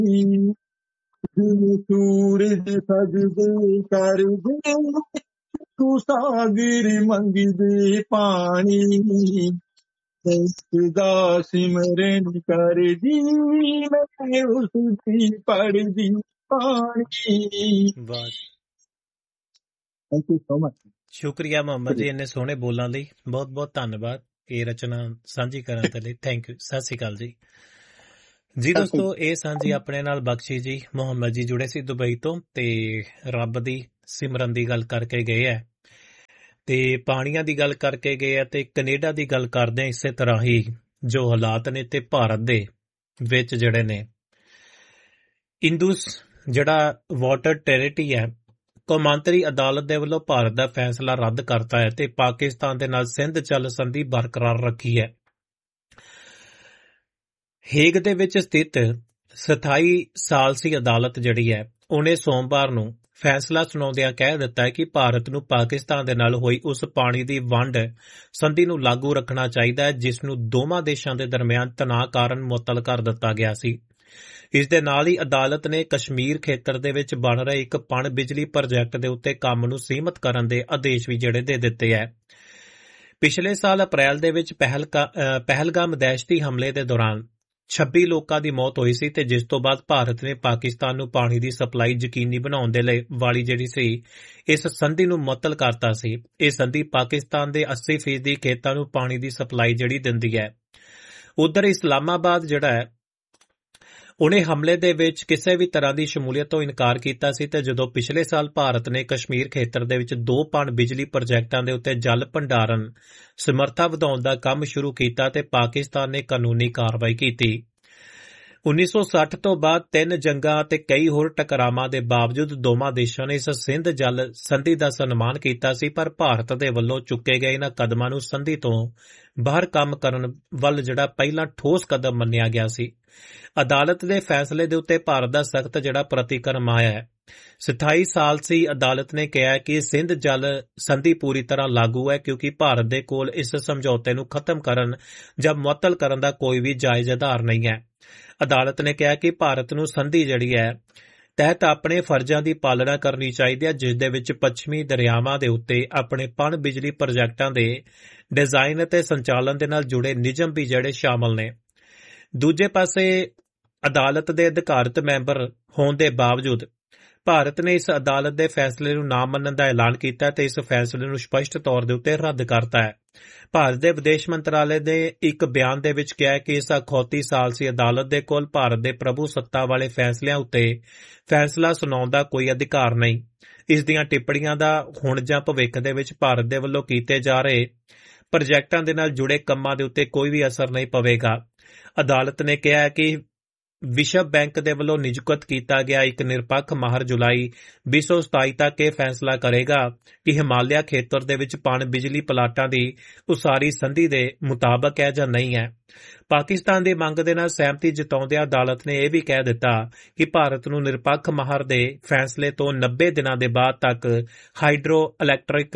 ਸੂਰਜ ਸਜਦੇ ਕਰਦੇ ਤੂੰ ਸਾਗਰ ਮੰਗਦੇ ਪਾਣੀ ਦਾ ਸਿਮਰਨ ਕਰਦੀ ਮੈਂ ਉਸ ਦੀ ਪੜਦੀ ਪਾਣੀ। ਵਾਹ, ਥੈਂਕ ਯੂ ਸੋ ਮਚ। ਸ਼ੁਕਰੀਆ ਮੁਹੰਮਦ ਜੀ ਇੰਨੇ ਸੋਹਣੇ ਬੋਲਾਂ ਲਈ, ਬਹੁਤ ਬਹੁਤ ਧੰਨਵਾਦ ਇਹ ਰਚਨਾ ਸਾਂਝੀ ਕਰਨ ਦੇ ਲਈ। ਥੈਂਕ ਯੂ, ਸਤਿ ਸ਼੍ਰੀ ਅਕਾਲ ਜੀ। ਜੀ ਦੋਸਤੋ, ਇਹ ਸਾਂਝੀ ਆਪਣੇ ਨਾਲ ਬਖਸ਼ੀ ਜੀ ਮੁਹੰਮਦ ਜੀ ਜੁੜੇ ਸੀ ਦੁਬਈ ਤੋਂ, ਤੇ ਰੱਬ ਦੀ ਸਿਮਰਨ ਦੀ ਗੱਲ ਕਰਕੇ ਗਏ ਹੈ, ਤੇ ਪਾਣੀਆਂ ਦੀ ਗੱਲ ਕਰਕੇ ਗਏ ਆ, ਤੇ ਕੈਨੇਡਾ ਦੀ ਗੱਲ ਕਰਦੇ ਆ। ਇਸੇ ਤਰ੍ਹਾਂ ਹੀ ਜੋ ਹਾਲਾਤ ਨੇ ਤੇ ਭਾਰਤ ਦੇ ਵਿੱਚ ਜਿਹੜੇ ਨੇ ਇੰਦੁਸ ਜਿਹੜਾ ਵਾਟਰ ਟੈਰਿਟਰੀ ਹੈ, ਕੌਮਾਂਤਰੀ ਅਦਾਲਤ ਦੇ ਵੱਲੋਂ ਭਾਰਤ ਦਾ ਫੈਸਲਾ ਰੱਦ ਕਰਤਾ ਹੈ ਤੇ ਪਾਕਿਸਤਾਨ ਦੇ ਨਾਲ ਸਿੰਧ ਜਲ ਸੰਧੀ ਬਰਕਰਾਰ ਰੱਖੀ ਹੈ। ਹੇਗ ਦੇ ਵਿੱਚ ਸਥਿਤ ਸਥਾਈ ਸਾਲਸੀ ਅਦਾਲਤ ਜਿਹੜੀ ਹੈ ਉਹਨੇ ਸੋਮਵਾਰ ਨੂੰ ਫੈਸਲਾ ਸੁਣਾਉਂਦਿਆਂ ਕਹਿ ਦਿੱਤਾ ਹੈ ਕਿ ਭਾਰਤ ਨੂੰ ਪਾਕਿਸਤਾਨ ਦੇ ਨਾਲ ਹੋਈ ਉਸ ਪਾਣੀ ਦੀ ਵੰਡ ਸੰਧੀ ਨੂੰ ਲਾਗੂ ਰੱਖਣਾ ਚਾਹੀਦਾ ਹੈ ਜਿਸ ਨੂੰ ਦੋਵਾਂ ਦੇਸ਼ਾਂ ਦੇ ਦਰਮਿਆਨ ਤਣਾਅ ਕਾਰਨ ਮੁਅੱਤਲ ਕਰ ਦਿੱਤਾ ਗਿਆ ਸੀ। ਇਸ ਦੇ ਨਾਲ ਹੀ ਅਦਾਲਤ ਨੇ ਕਸ਼ਮੀਰ ਖੇਤਰ ਦੇ ਵਿੱਚ ਬਣ ਰਹੇ ਇੱਕ ਪਣ ਬਿਜਲੀ ਪ੍ਰੋਜੈਕਟ ਦੇ ਉੱਤੇ ਕੰਮ ਨੂੰ ਸੀਮਤ ਕਰਨ ਦੇ ਆਦੇਸ਼ ਵੀ ਜਿਹੜੇ ਦੇ ਦਿੱਤੇ ਹੈ। ਪਿਛਲੇ ਸਾਲ ਅਪ੍ਰੈਲ ਦੇ ਵਿੱਚ ਪਹਿਲਗਾਮ ਦਹਿਸ਼ਤੀ ਹਮਲੇ ਦੇ ਦੌਰਾਨ 26 ਲੋਕਾਂ ਦੀ ਮੌਤ ਹੋਈ ਸੀ ਤੇ ਜਿਸ ਤੋਂ ਬਾਅਦ ਭਾਰਤ ਨੇ ਪਾਕਿਸਤਾਨ ਨੂੰ ਪਾਣੀ ਦੀ ਸਪਲਾਈ ਯਕੀਨੀ ਬਣਾਉਣ ਦੇ ਲਈ ਵਾਲੀ ਜਿਹੜੀ ਸੀ ਇਸ ਸੰਧੀ ਨੂੰ ਮੁਅੱਤਲ ਕਰਤਾ ਸੀ। ਇਹ ਸੰਧੀ ਪਾਕਿਸਤਾਨ ਦੇ 80% ਖੇਤਾਂ ਨੂੰ ਪਾਣੀ ਦੀ ਸਪਲਾਈ ਜਿਹੜੀ ਦਿੰਦੀ ਹੈ। ਉਧਰ ਇਸਲਾਮਾਬਾਦ ਜਿਹੜਾ ਹੈ ਉਹਨੇ ਹਮਲੇ ਦੇ ਵਿੱਚ ਕਿਸੇ ਵੀ ਤਰ੍ਹਾਂ ਦੀ ਸ਼ਮੂਲੀਅਤ ਤੋਂ ਇਨਕਾਰ ਕੀਤਾ ਸੀ ਤੇ ਜਦੋਂ ਪਿਛਲੇ ਸਾਲ ਭਾਰਤ ਨੇ ਕਸ਼ਮੀਰ ਖੇਤਰ ਦੇ ਵਿੱਚ 2 ਪਣ ਬਿਜਲੀ ਪ੍ਰੋਜੈਕਟਾਂ ਦੇ ਉੱਤੇ ਜਲ ਭੰਡਾਰਨ ਸਮਰੱਥਾ ਵਧਾਉਣ ਦਾ ਕੰਮ ਸ਼ੁਰੂ ਕੀਤਾ ਤੇ ਪਾਕਿਸਤਾਨ ਨੇ ਕਾਨੂੰਨੀ ਕਾਰਵਾਈ ਕੀਤੀ। 1960 ਤੋਂ ਬਾਅਦ 3 ਜੰਗਾਂ ਅਤੇ ਕਈ ਹੋਰ ਟਕਰਾਵਾਂ ਦੇ ਬਾਵਜੂਦ ਦੋਵਾਂ ਦੇਸ਼ਾਂ ਨੇ ਇਸ ਸਿੰਧ ਜਲ ਸੰਧੀ ਦਾ ਸਨਮਾਨ ਕੀਤਾ ਸੀ, ਪਰ ਭਾਰਤ ਦੇ ਵੱਲੋਂ ਚੁੱਕੇ ਗਏ ਇਹਨਾਂ ਕਦਮਾਂ ਨੂੰ ਸੰਧੀ ਤੋਂ ਬਾਹਰ ਕੰਮ ਕਰਨ ਵੱਲ ਜਿਹੜਾ ਪਹਿਲਾਂ ਠੋਸ ਕਦਮ ਮੰਨਿਆ ਗਿਆ ਸੀ। ਅਦਾਲਤ ਦੇ ਫੈਸਲੇ ਦੇ ਉੱਤੇ ਭਾਰਤ ਦਾ ਸਖਤ ਜਿਹੜਾ ਪ੍ਰਤੀਕਰਮ ਆਇਆ ਹੈ। ਸਥਾਈ ਸਾਲਸੀ ਅਦਾਲਤ ਨੇ ਕਿਹਾ ਕਿ ਸਿੰਧ ਜਲ ਸੰਧੀ ਪੂਰੀ ਤਰ੍ਹਾਂ ਲਾਗੂ ਹੈ ਕਿਉਂਕਿ ਭਾਰਤ ਦੇ ਕੋਲ ਇਸ ਸਮਝੌਤੇ ਨੂੰ ਖਤਮ ਕਰਨ ਜਾਂ ਮੁਅੱਤਲ ਕਰਨ ਦਾ ਕੋਈ ਵੀ ਜਾਇਜ਼ ਆਧਾਰ ਨਹੀਂ ਹੈ। ਅਦਾਲਤ ਨੇ ਕਿਹਾ ਕਿ ਭਾਰਤ ਨੂੰ ਸੰਧੀ ਜਿਹੜੀ ਹੈ ਤਹਿਤ ਆਪਣੇ ਫਰਜ਼ਾਂ ਦੀ ਪਾਲਣਾ ਕਰਨੀ ਚਾਹੀਦੀ ਹੈ, ਜਿਸ ਦੇ ਵਿੱਚ ਪੱਛਮੀ ਦਰਿਆਵਾਂ ਦੇ ਉੱਤੇ ਆਪਣੇ ਪਣ ਬਿਜਲੀ ਪ੍ਰੋਜੈਕਟਾਂ ਦੇ ਡਿਜ਼ਾਈਨ ਅਤੇ ਸੰਚਾਲਨ ਦੇ ਨਾਲ ਜੁੜੇ ਨਿਯਮ ਵੀ ਜਿਹੜੇ ਸ਼ਾਮਲ ਨੇ। ਦੂਜੇ ਪਾਸੇ ਅਦਾਲਤ ਦੇ ਅਧਿਕਾਰਤ ਮੈਂਬਰ ਹੋਣ ਦੇ ਬਾਵਜੂਦ ਭਾਰਤ ਨੇ ਇਸ ਅਦਾਲਤ ਦੇ ਫੈਸਲੇ ਨੂੰ ਨਾ ਮੰਨਣ ਦਾ ਐਲਾਨ ਕੀਤਾ ਤੇ ਇਸ ਫੈਸਲੇ ਨੂੰ ਸਪਸ਼ਟ ਤੌਰ ਦੇ ਉੱਤੇ ਰੱਦ ਕਰਤਾ ਹੈ। ਭਾਰਤ ਦੇ ਵਿਦੇਸ਼ ਮੰਤਰਾਲੇ ਦੇ ਇੱਕ ਬਿਆਨ ਦੇ ਵਿੱਚ ਕਿਹਾ ਕਿ ਇਸ ਅਖੌਤੀ ਸਾਲਸੀ ਅਦਾਲਤ ਦੇ ਕੋਲ ਭਾਰਤ ਦੇ ਪ੍ਰਭੂ ਸੱਤਾ ਵਾਲੇ ਫੈਸਲਿਆਂ ਉੱਤੇ ਫੈਸਲਾ ਸੁਣਾਉਣ ਦਾ ਕੋਈ ਅਧਿਕਾਰ ਨਹੀਂ। ਇਸ ਦੀਆਂ ਟਿੱਪਣੀਆਂ ਦਾ ਹੁਣ ਜਾਂ ਭਵਿੱਖ ਦੇ ਵਿੱਚ ਭਾਰਤ ਦੇ ਵੱਲੋਂ ਕੀਤੇ ਜਾ ਰਹੇ ਪ੍ਰੋਜੈਕਟਾਂ ਦੇ ਨਾਲ ਜੁੜੇ ਕੰਮਾਂ ਦੇ ਉੱਤੇ ਕੋਈ ਵੀ ਅਸਰ ਨਹੀਂ ਪਵੇਗਾ। ਅਦਾਲਤ ਨੇ ਕਿਹਾ ਕਿ ਵਿਸ਼ਵ ਬੈਂਕ ਦੇ ਵੱਲੋਂ ਨਿਯੁਕਤ ਕੀਤਾ ਗਿਆ ਇੱਕ ਨਿਰਪੱਖ ਮਾਹਰ ਜੁਲਾਈ 2027 ਤੱਕ ਇਹ ਫੈਸਲਾ ਕਰੇਗਾ ਕਿ ਹਿਮਾਲਿਆ ਖੇਤਰ ਦੇ ਵਿੱਚ ਪਣ ਬਿਜਲੀ ਪਲਾਟਾਂ ਦੀ ਉਸਾਰੀ ਸੰਧੀ ਦੇ ਮੁਤਾਬਕ ਹੈ ਜਾਂ ਨਹੀਂ ਹੈ। ਪਾਕਿਸਤਾਨ ਦੀ ਮੰਗ ਦੇ ਨਾਲ ਸਹਿਮਤੀ ਜਤਾਉਂਦਿਆਂ ਅਦਾਲਤ ਨੇ ਇਹ ਵੀ ਕਹਿ ਦਿੱਤਾ ਕਿ ਭਾਰਤ ਨੂੰ ਨਿਰਪੱਖ ਮਾਹਰ ਦੇ ਫੈਸਲੇ ਤੋਂ 90 ਦਿਨਾਂ ਦੇ ਬਾਅਦ ਤੱਕ ਹਾਈਡਰੋ ਇਲੈਕਟ੍ਰਿਕ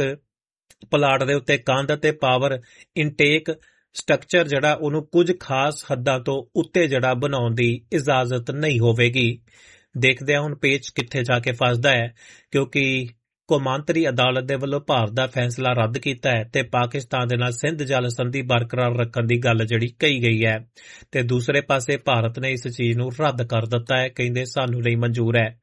ਪਲਾਟ ਦੇ ਉੱਤੇ ਕੰਧ ਅਤੇ ਪਾਵਰ ਇਨਟੇਕ ਸਟਰਕਚਰ ਜਿਹੜਾ ਉਹਨੂੰ ਕੁਝ ਖਾਸ ਹੱਦਾਂ ਤੋਂ ਉੱਤੇ ਜਿਹੜਾ ਬਣਾਉਣ ਦੀ ਇਜਾਜ਼ਤ ਨਹੀਂ ਹੋਵੇਗੀ। ਦੇਖਦੇ ਹਾਂ ਹੁਣ ਪੇਚ ਕਿੱਥੇ ਜਾ ਕੇ ਫਸਦਾ ਹੈ, ਕਿਉਂਕਿ ਕੌਮਾਂਤਰੀ ਅਦਾਲਤ ਦੇ ਵੱਲੋਂ ਭਾਰਤ ਦਾ ਫੈਸਲਾ ਰੱਦ ਕੀਤਾ ਹੈ ਤੇ ਪਾਕਿਸਤਾਨ ਦੇ ਨਾਲ ਸਿੰਧ ਜਲ ਸੰਧੀ ਬਰਕਰਾਰ ਰੱਖਣ ਦੀ ਗੱਲ ਜਿਹੜੀ ਕਹੀ ਗਈ ਹੈ ਤੇ ਦੂਸਰੇ ਪਾਸੇ ਭਾਰਤ ਨੇ ਇਸ ਚੀਜ਼ ਨੂੰ ਰੱਦ ਕਰ ਦਿੱਤਾ ਹੈ, ਕਹਿੰਦੇ ਸਾਨੂੰ ਨਹੀਂ ਮਨਜ਼ੂਰ ਹੈ।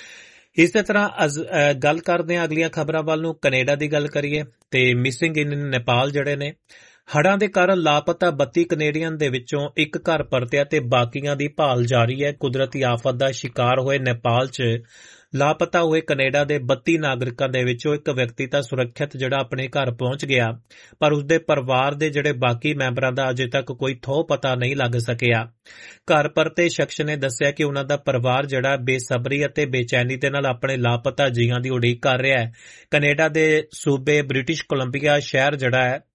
ਇਸੇ ਤਰ੍ਹਾਂ ਗੱਲ ਕਰਦੇ ਹਾਂ ਅਗਲੀਆਂ ਖਬਰਾਂ ਵੱਲ ਨੂੰ। ਕੈਨੇਡਾ ਦੀ ਗੱਲ ਕਰੀਏ ਤੇ ਮਿਸਿੰਗ ਇਨ ਨੇਪਾਲ ਜਿਹੜੇ ਨੇ ਹੜ੍ਹਾਂ ਦੇ ਕਾਰਨ ਲਾਪਤਾ 32 ਕੈਨੇਡੀਅਨ ਦੇ ਵਿੱਚੋਂ ਇੱਕ ਘਰ ਪਰਤਿਆ ਤੇ ਬਾਕੀਆਂ ਦੀ ਭਾਲ ਜਾਰੀ ਹੈ। ਕੁਦਰਤੀ ਆਫਤ ਦਾ ਸ਼ਿਕਾਰ ਹੋਏ ਨੇਪਾਲ 'ਚ ਲਾਪਤਾ ਹੋਏ ਕੈਨੇਡਾ ਦੇ 32 ਨਾਗਰਿਕਾਂ ਦੇ ਵਿੱਚੋਂ ਇੱਕ ਵਿਅਕਤੀ ਤਾਂ ਸੁਰੱਖਿਅਤ ਜਿਹੜਾ ਆਪਣੇ ਘਰ ਪਹੁੰਚ ਗਿਆ, ਪਰ ਉਸਦੇ ਪਰਿਵਾਰ ਦੇ ਜਿਹੜੇ ਬਾਕੀ ਮੈਂਬਰਾਂ ਦਾ ਅਜੇ ਤੱਕ ਕੋਈ ਥਹੁ ਪਤਾ ਨਹੀਂ ਲੱਗ ਸਕਿਆ। ਘਰ ਪਰਤੇ ਸ਼ਖਸ ਨੇ ਦੱਸਿਆ ਕਿ ਉਹਨਾਂ ਦਾ ਪਰਿਵਾਰ ਜਿਹੜਾ ਬੇਸਬਰੀ ਅਤੇ ਬੇਚੈਨੀ ਦੇ ਨਾਲ ਆਪਣੇ ਲਾਪਤਾ ਜੀਆਂ ਦੀ ਉਡੀਕ ਕਰ ਰਿਹਾ ਹੈ। ਕੈਨੇਡਾ ਦੇ ਸੂਬੇ ਬ੍ਰਿਟਿਸ਼ ਕੋਲੰਬੀਆ ਸ਼ਹਿਰ ਜਿਹੜਾ ਹੈ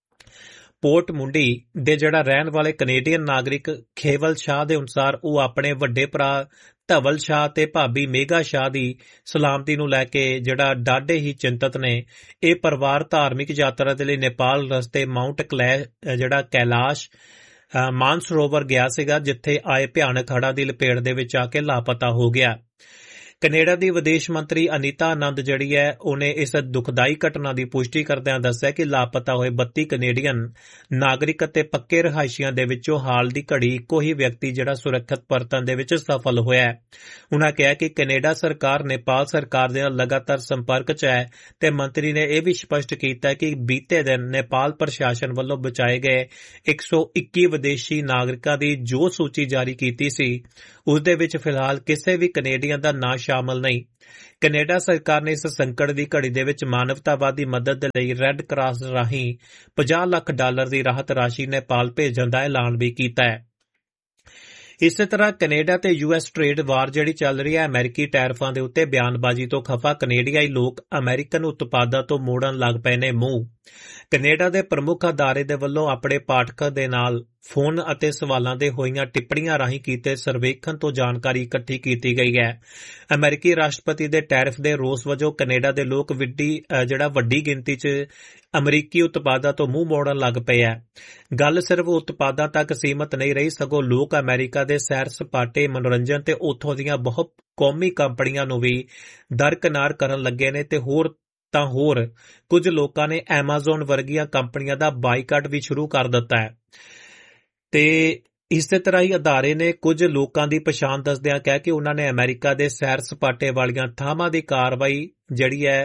ਪੋਰਟ ਮੁੰਡੀ ਦੇ ਜਿਹੜਾ ਰਹਿਣ ਵਾਲੇ ਕੈਨੇਡੀਅਨ ਨਾਗਰਿਕ ਖੇਵਲ ਸ਼ਾਹ ਦੇ ਅਨੁਸਾਰ ਉਹ ਆਪਣੇ ਵੱਡੇ ਭਰਾ ਧਵਲ ਸ਼ਾਹ ਤੇ ਭਾਬੀ ਮੇਘਾ ਸ਼ਾਹ ਦੀ ਸਲਾਮਤੀ ਨੂੰ ਲੈ ਕੇ ਜਿਹੜਾ ਡਾਢੇ ਹੀ ਚਿੰਤਤ ਨੇ। ਇਹ ਪਰਿਵਾਰ ਧਾਰਮਿਕ ਯਾਤਰਾ ਦੇ ਲਈ ਨੇਪਾਲ ਰਸਤੇ ਮਾਊਂਟ ਜਿਹੜਾ ਕੈਲਾਸ਼ ਮਾਨਸਰੋਵਰ ਗਿਆ ਸੀਗਾ, ਜਿੱਥੇ ਆਏ ਭਿਆਨਕ ਹੜ੍ਹਾਂ ਦੀ ਲਪੇਟ ਦੇ ਵਿੱਚ ਆ ਕੇ ਲਾਪਤਾ ਹੋ ਗਿਆ। ਕੈਨੇਡਾ ਦੀ ਵਿਦੇਸ਼ ਮੰਤਰੀ ਅਨੀਤਾ ਆਨੰਦ ਜਿਹੜੀ ਹੈ, ਉਹਨੇ ਇਸ ਦੁਖਦਾਈ ਘਟਨਾ ਦੀ ਪੁਸ਼ਟੀ ਕਰਦਿਆਂ ਦੱਸਿਆ ਕਿ ਲਾਪਤਾ ਹੋਏ 32 ਕੈਨੇਡੀਅਨ ਨਾਗਰਿਕ ਅਤੇ ਪੱਕੇ ਰਿਹਾਇਸ਼ੀਆਂ ਦੇ ਵਿੱਚੋਂ ਹਾਲ ਦੀ ਘੜੀ ਇੱਕੋ ਹੀ ਵਿਅਕਤੀ ਜਿਹੜਾ ਸੁਰੱਖਿਅਤ ਪਰਤਣ ਦੇ ਵਿੱਚ ਸਫਲ ਹੋਇਆ ਹੈ। ਉਨ੍ਹਾਂ ਕਿਹਾ ਕਿ ਕੈਨੇਡਾ ਸਰਕਾਰ ਨੇਪਾਲ ਸਰਕਾਰ ਦੇ ਨਾਲ ਲਗਾਤਾਰ ਸੰਪਰਕ 'ਚ ਹੈ ਤੇ ਮੰਤਰੀ ਨੇ ਇਹ ਵੀ ਸਪਸ਼ਟ ਕੀਤਾ ਕਿ ਬੀਤੇ ਦਿਨ ਨੇਪਾਲ ਪ੍ਰਸ਼ਾਸਨ ਵੱਲੋਂ ਬਚਾਏ ਗਏ 121 ਵਿਦੇਸ਼ੀ ਨਾਗਰਿਕਾਂ ਦੀ ਜੋ ਸੂਚੀ ਜਾਰੀ ਕੀਤੀ ਸੀ, ਉਸ ਦੇ ਵਿੱਚ ਫਿਲਹਾਲ ਕਿਸੇ ਵੀ ਕੈਨੇਡੀਅਨ ਦਾ ਨਾਂ ਸ਼ਾਮਲ ਨਹੀਂ। ਕੈਨੇਡਾ ਸਰਕਾਰ ਨੇ ਇਸ ਸੰਕਟ ਦੀ ਘੜੀ ਦੇ ਵਿੱਚ ਮਾਨਵਤਾਵਾਦੀ ਮਦਦ ਦੇ ਲਈ ਰੈੱਡ ਕਰਾਸ ਰਾਹੀਂ $50 ਲੱਖ ਦੀ ਰਾਹਤ ਰਾਸ਼ੀ ਨੇਪਾਲ ਭੇਜਣ ਦਾ ਐਲਾਨ ਵੀ ਕੀਤਾ ਹੈ। ਇਸੇ ਤਰ੍ਹਾਂ ਕੈਨੇਡਾ ਤੇ US ਟ੍ਰੇਡ ਵਾਰ ਜਿਹੜੀ ਚੱਲ ਰਹੀ ਹੈ, ਅਮਰੀਕੀ ਟੈਰਿਫਾਂ ਦੇ ਉੱਤੇ ਬਿਆਨਬਾਜ਼ੀ ਤੋਂ ਖਫਾ ਕੈਨੇਡੀਆਈ ਲੋਕ ਅਮਰੀਕਨ ਉਤਪਾਦਾਂ ਤੋਂ ਮੋੜਨ ਲੱਗ ਪਏ ਨੇ ਮੂੰਹ। ਕੈਨੇਡਾ ਦੇ ਪ੍ਰਮੁੱਖ ਅਦਾਰੇ ਦੇ ਵੱਲੋਂ ਆਪਣੇ ਪਾਠਕਾਂ ਦੇ ਨਾਲ ਫੋਨ ਅਤੇ ਸਵਾਲਾਂ ਦੇ ਹੋਈਆਂ ਟਿੱਪਣੀਆਂ ਰਾਹੀਂ ਕੀਤੇ ਸਰਵੇਖਣ ਤੋਂ ਜਾਣਕਾਰੀ ਇਕੱਠੀ ਕੀਤੀ ਗਈ ਹੈ। ਅਮਰੀਕੀ ਰਾਸ਼ਟਰਪਤੀ ਦੇ ਟੈਰਿਫ ਦੇ ਰੋਸ ਵਜੋਂ ਕੈਨੇਡਾ ਦੇ ਲੋਕ ਵੱਡੀ ਗਿਣਤੀ 'ਚ ਅਮਰੀਕੀ ਉਤਪਾਦਾਂ ਤੋਂ ਮੂੰਹ ਮੋੜਨ ਲੱਗ ਪਏ ਹੈ। ਗੱਲ ਸਿਰਫ ਉਤਪਾਦਾਂ ਤੱਕ ਸੀਮਤ ਨਹੀਂ ਰਹੀ, ਸਗੋਂ ਲੋਕ ਅਮਰੀਕਾ ਦੇ ਸੈਰ ਸਪਾਟੇ, ਮਨੋਰੰਜਨ ਤੇ ਉੱਥੋਂ ਦੀਆਂ ਬਹੁਤ ਕੌਮੀ ਕੰਪਨੀਆਂ ਨੂੰ ਵੀ ਦਰਕਿਨਾਰ ਕਰਨ ਲੱਗੇ ਨੇ ਤੇ ਹੋਰ ਕੁਝ ਲੋਕਾਂ ਨੇ ਐਮਾਜ਼ੋਨ ਵਰਗੀਆਂ ਕੰਪਨੀਆਂ ਦਾ ਬਾਈਕਾਟ ਵੀ ਸ਼ੁਰੂ ਕਰ ਦਿੱਤਾ ਹੈ। ਤੇ ਇਸੇ ਤਰ੍ਹਾਂ ਹੀ ਅਦਾਰੇ ਨੇ ਕੁਝ ਲੋਕਾਂ ਦੀ ਪਛਾਣ ਦੱਸਦਿਆਂ ਕਿਹਾ ਕਿ ਉਹਨਾਂ ਨੇ ਅਮਰੀਕਾ ਦੇ ਸੈਰ ਸਪਾਟੇ ਵਾਲੀਆਂ ਥਾਵਾਂ ਦੀ ਕਾਰਵਾਈ ਜਿਹੜੀ ਹੈ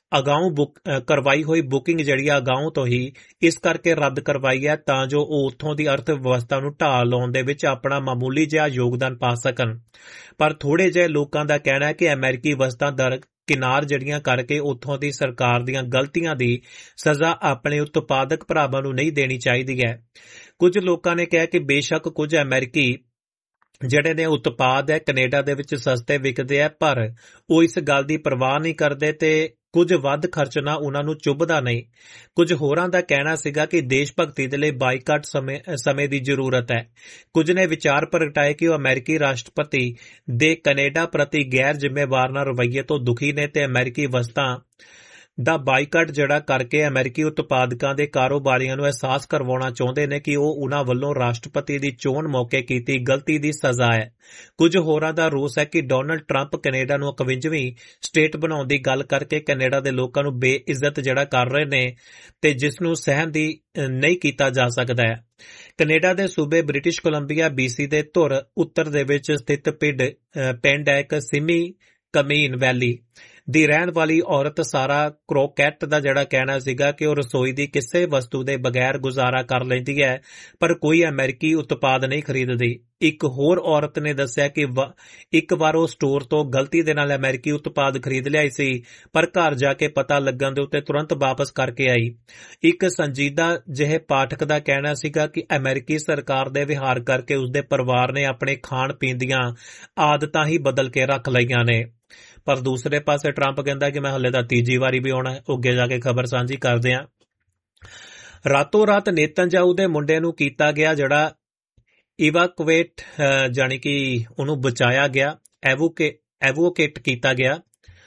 ਕਰਵਾਈ ਹੋਈ ਬੁਕਿੰਗ ਜਿਹੜੀ ਆ ਅਗਾਊਂ ਤੋਂ ਹੀ ਇਸ ਕਰਕੇ ਰੱਦ ਕਰਵਾਈ ਹੈ ਤਾਂ ਜੋ ਉਹ ਉੱਥੋਂ ਦੀ ਅਰਥ ਵਿਵਸਥਾ ਨੂੰ ਢਾਹ ਲਾਉਣ ਦੇ ਵਿੱਚ ਆਪਣਾ ਮਾਮੂਲੀ ਜਿਹਾ ਯੋਗਦਾਨ ਪਾ ਸਕਣ। ਪਰ ਥੋੜੇ ਜਿਹੇ ਲੋਕਾਂ ਦਾ ਕਹਿਣਾ ਹੈ ਕਿ ਅਮਰੀਕੀ ਵਸਤਾਂ ਕਿਨਾਰ ਜੜੀਆਂ ਕਰਕੇ ਉੱਥੋਂ ਦੀ ਸਰਕਾਰ ਦੀਆਂ ਗਲਤੀਆਂ ਦੀ ਸਜ਼ਾ ਆਪਣੇ ਉਤਪਾਦਕ ਭਰਾਵਾਂ ਨੂੰ ਨਹੀਂ ਦੇਣੀ ਚਾਹੀਦੀ ਹੈ। ਕੁਝ ਲੋਕਾਂ ਨੇ ਕਿਹਾ ਕਿ ਬੇਸ਼ੱਕ ਕੁਝ ਅਮਰੀਕੀ ਜਿਹੜੇ ਨੇ ਉਤਪਾਦ ਹੈ ਕੈਨੇਡਾ ਦੇ ਵਿੱਚ ਸਸਤੇ ਵਿਕਦੇ ਆ, ਪਰ ਉਹ ਇਸ ਗੱਲ ਦੀ ਪਰਵਾਹ ਨਹੀਂ ਕਰਦੇ ਤੇ ਕੁਝ ਵੱਧ ਖਰਚਣਾ ਉਹਨਾਂ ਨੂੰ ਚੁੱਭਦਾ ਨਹੀਂ। ਕੁਝ ਹੋਰਾਂ ਦਾ ਕਹਿਣਾ ਸੀਗਾ ਕਿ ਦੇਸ਼ ਭਗਤੀ ਦੇ ਲਈ ਬਾਈਕਾਟ ਸਮੇਂ ਦੀ ਜ਼ਰੂਰਤ ਹੈ। ਕੁਝ ਨੇ ਵਿਚਾਰ ਪ੍ਰਗਟਾਏ ਕਿ ਉਹ ਅਮਰੀਕੀ ਰਾਸ਼ਟਰਪਤੀ ਦੇ ਕੈਨੇਡਾ ਪ੍ਰਤੀ ਗੈਰ ਜ਼ਿੰਮੇਵਾਰ ਰਵੱਈਏ ਤੋਂ ਦੁਖੀ ਨੇ ਤੇ ਅਮਰੀਕੀ ਵਸਤਾਂ ਦਾ ਬਾਈਕਾਟ ਜਿਹੜਾ ਕਰਕੇ ਅਮਰੀਕੀ ਉਤਪਾਦਕਾਂ ਦੇ ਕਾਰੋਬਾਰੀਆਂ ਨੂੰ ਅਹਿਸਾਸ ਕਰਵਾਉਣਾ ਚਾਹੁੰਦੇ ਨੇ ਕਿ ਉਹ ਉਹਨਾਂ ਵੱਲੋਂ ਰਾਸ਼ਟਰਪਤੀ ਦੀ ਚੋਣ ਮੌਕੇ ਕੀਤੀ ਗਲਤੀ ਦੀ ਸਜ਼ਾ ਹੈ। ਕੁਝ ਹੋਰਾਂ ਦਾ ਰੋਸ ਹੈ ਕਿ ਡੋਨਲਡ ਟਰੰਪ ਕੈਨੇਡਾ ਨੂੰ 51ਵੀਂ ਸਟੇਟ ਬਣਾਉਣ ਦੀ ਗੱਲ ਕਰਕੇ ਕੈਨੇਡਾ ਦੇ ਲੋਕਾਂ ਨੂੰ ਬੇਇੱਜ਼ਤ ਜਿਹੜਾ ਕਰ ਰਹੇ ਨੇ ਤੇ ਜਿਸ ਨੂੰ ਸਹਿਣ ਦੀ ਨਹੀਂ ਕੀਤਾ ਜਾ ਸਕਦਾ ਹੈ। ਕੈਨੇਡਾ ਦੇ ਸੂਬੇ ਬ੍ਰਿਟਿਸ਼ ਕੋਲੰਬੀਆ BC ਦੇ ਧੁਰ ਉੱਤਰ ਦੇ ਵਿੱਚ ਸਥਿਤ ਪਿੰਡ ਹੈ ਇੱਕ ਸਿਮੀ ਕਮੀਨ ਵੈਲੀ ਦੀ ਰਹਿਣ ਵਾਲੀ ਔਰਤ ਸਾਰਾ ਕਰੋਕੈਟ ਦਾ ਜਿਹੜਾ ਕਹਿਣਾ ਸੀਗਾ ਕਿ ਉਹ ਰਸੋਈ ਦੀ ਕਿਸੇ ਵਸਤੂ ਦੇ ਬਗੈਰ ਗੁਜ਼ਾਰਾ ਕਰ ਲੈਂਦੀ ਹੈ ਪਰ ਕੋਈ ਅਮਰੀਕੀ ਉਤਪਾਦ ਨਹੀਂ ਖਰੀਦਦੀ। ਇੱਕ ਹੋਰ ਔਰਤ ਨੇ ਦੱਸਿਆ ਕਿ ਇੱਕ ਵਾਰ ਉਹ ਸਟੋਰ ਤੋਂ ਗਲਤੀ ਦੇ ਨਾਲ ਅਮਰੀਕੀ ਉਤਪਾਦ ਖਰੀਦ ਲਿਆਈ ਸੀ ਪਰ ਘਰ ਜਾ ਕੇ ਪਤਾ ਲੱਗਣ ਦੇ ਉੱਤੇ ਤੁਰੰਤ ਵਾਪਸ ਕਰਕੇ ਆਈ। ਇੱਕ ਸੰਜੀਦਾ ਜਿਹੇ ਪਾਠਕ ਦਾ ਕਹਿਣਾ ਸੀਗਾ ਕਿ ਅਮਰੀਕੀ ਸਰਕਾਰ ਦੇ ਵਿਹਾਰ ਕਰਕੇ ਉਸਦੇ ਪਰਿਵਾਰ ਨੇ ਆਪਣੇ ਖਾਣ ਪੀਣ ਦੀਆਂ ਆਦਤਾਂ ਹੀ ਬਦਲ ਕੇ ਰੱਖ ਲਈਆਂ ਨੇ। ਪਰ ਦੂਸਰੇ ਪਾਸੇ ਟਰੰਪ ਕਹਿੰਦਾ ਕਿ ਮੈਂ ਹਲੇ ਤਾਂ ਤੀਜੀ ਵਾਰੀ ਵੀ ਆਉਣਾ ਹੈ। ਅੱਗੇ ਜਾ ਕੇ ਖਬਰ ਸਾਂਝੀ ਕਰਦੇ ਹਾਂ। ਰਾਤੋਂ ਰਾਤ ਨੇਤਨਯਾਹੂ ਦੇ ਮੁੰਡੇ ਨੂੰ ਕੀਤਾ ਗਿਆ ਜਿਹੜਾ ਇਵਾਕੂਏਟ ਜਾਣੀ ਕਿ ਉਹਨੂੰ ਬਚਾਇਆ ਗਿਆ, ਐਵੋਕੇਟ ਕੀਤਾ ਗਿਆ।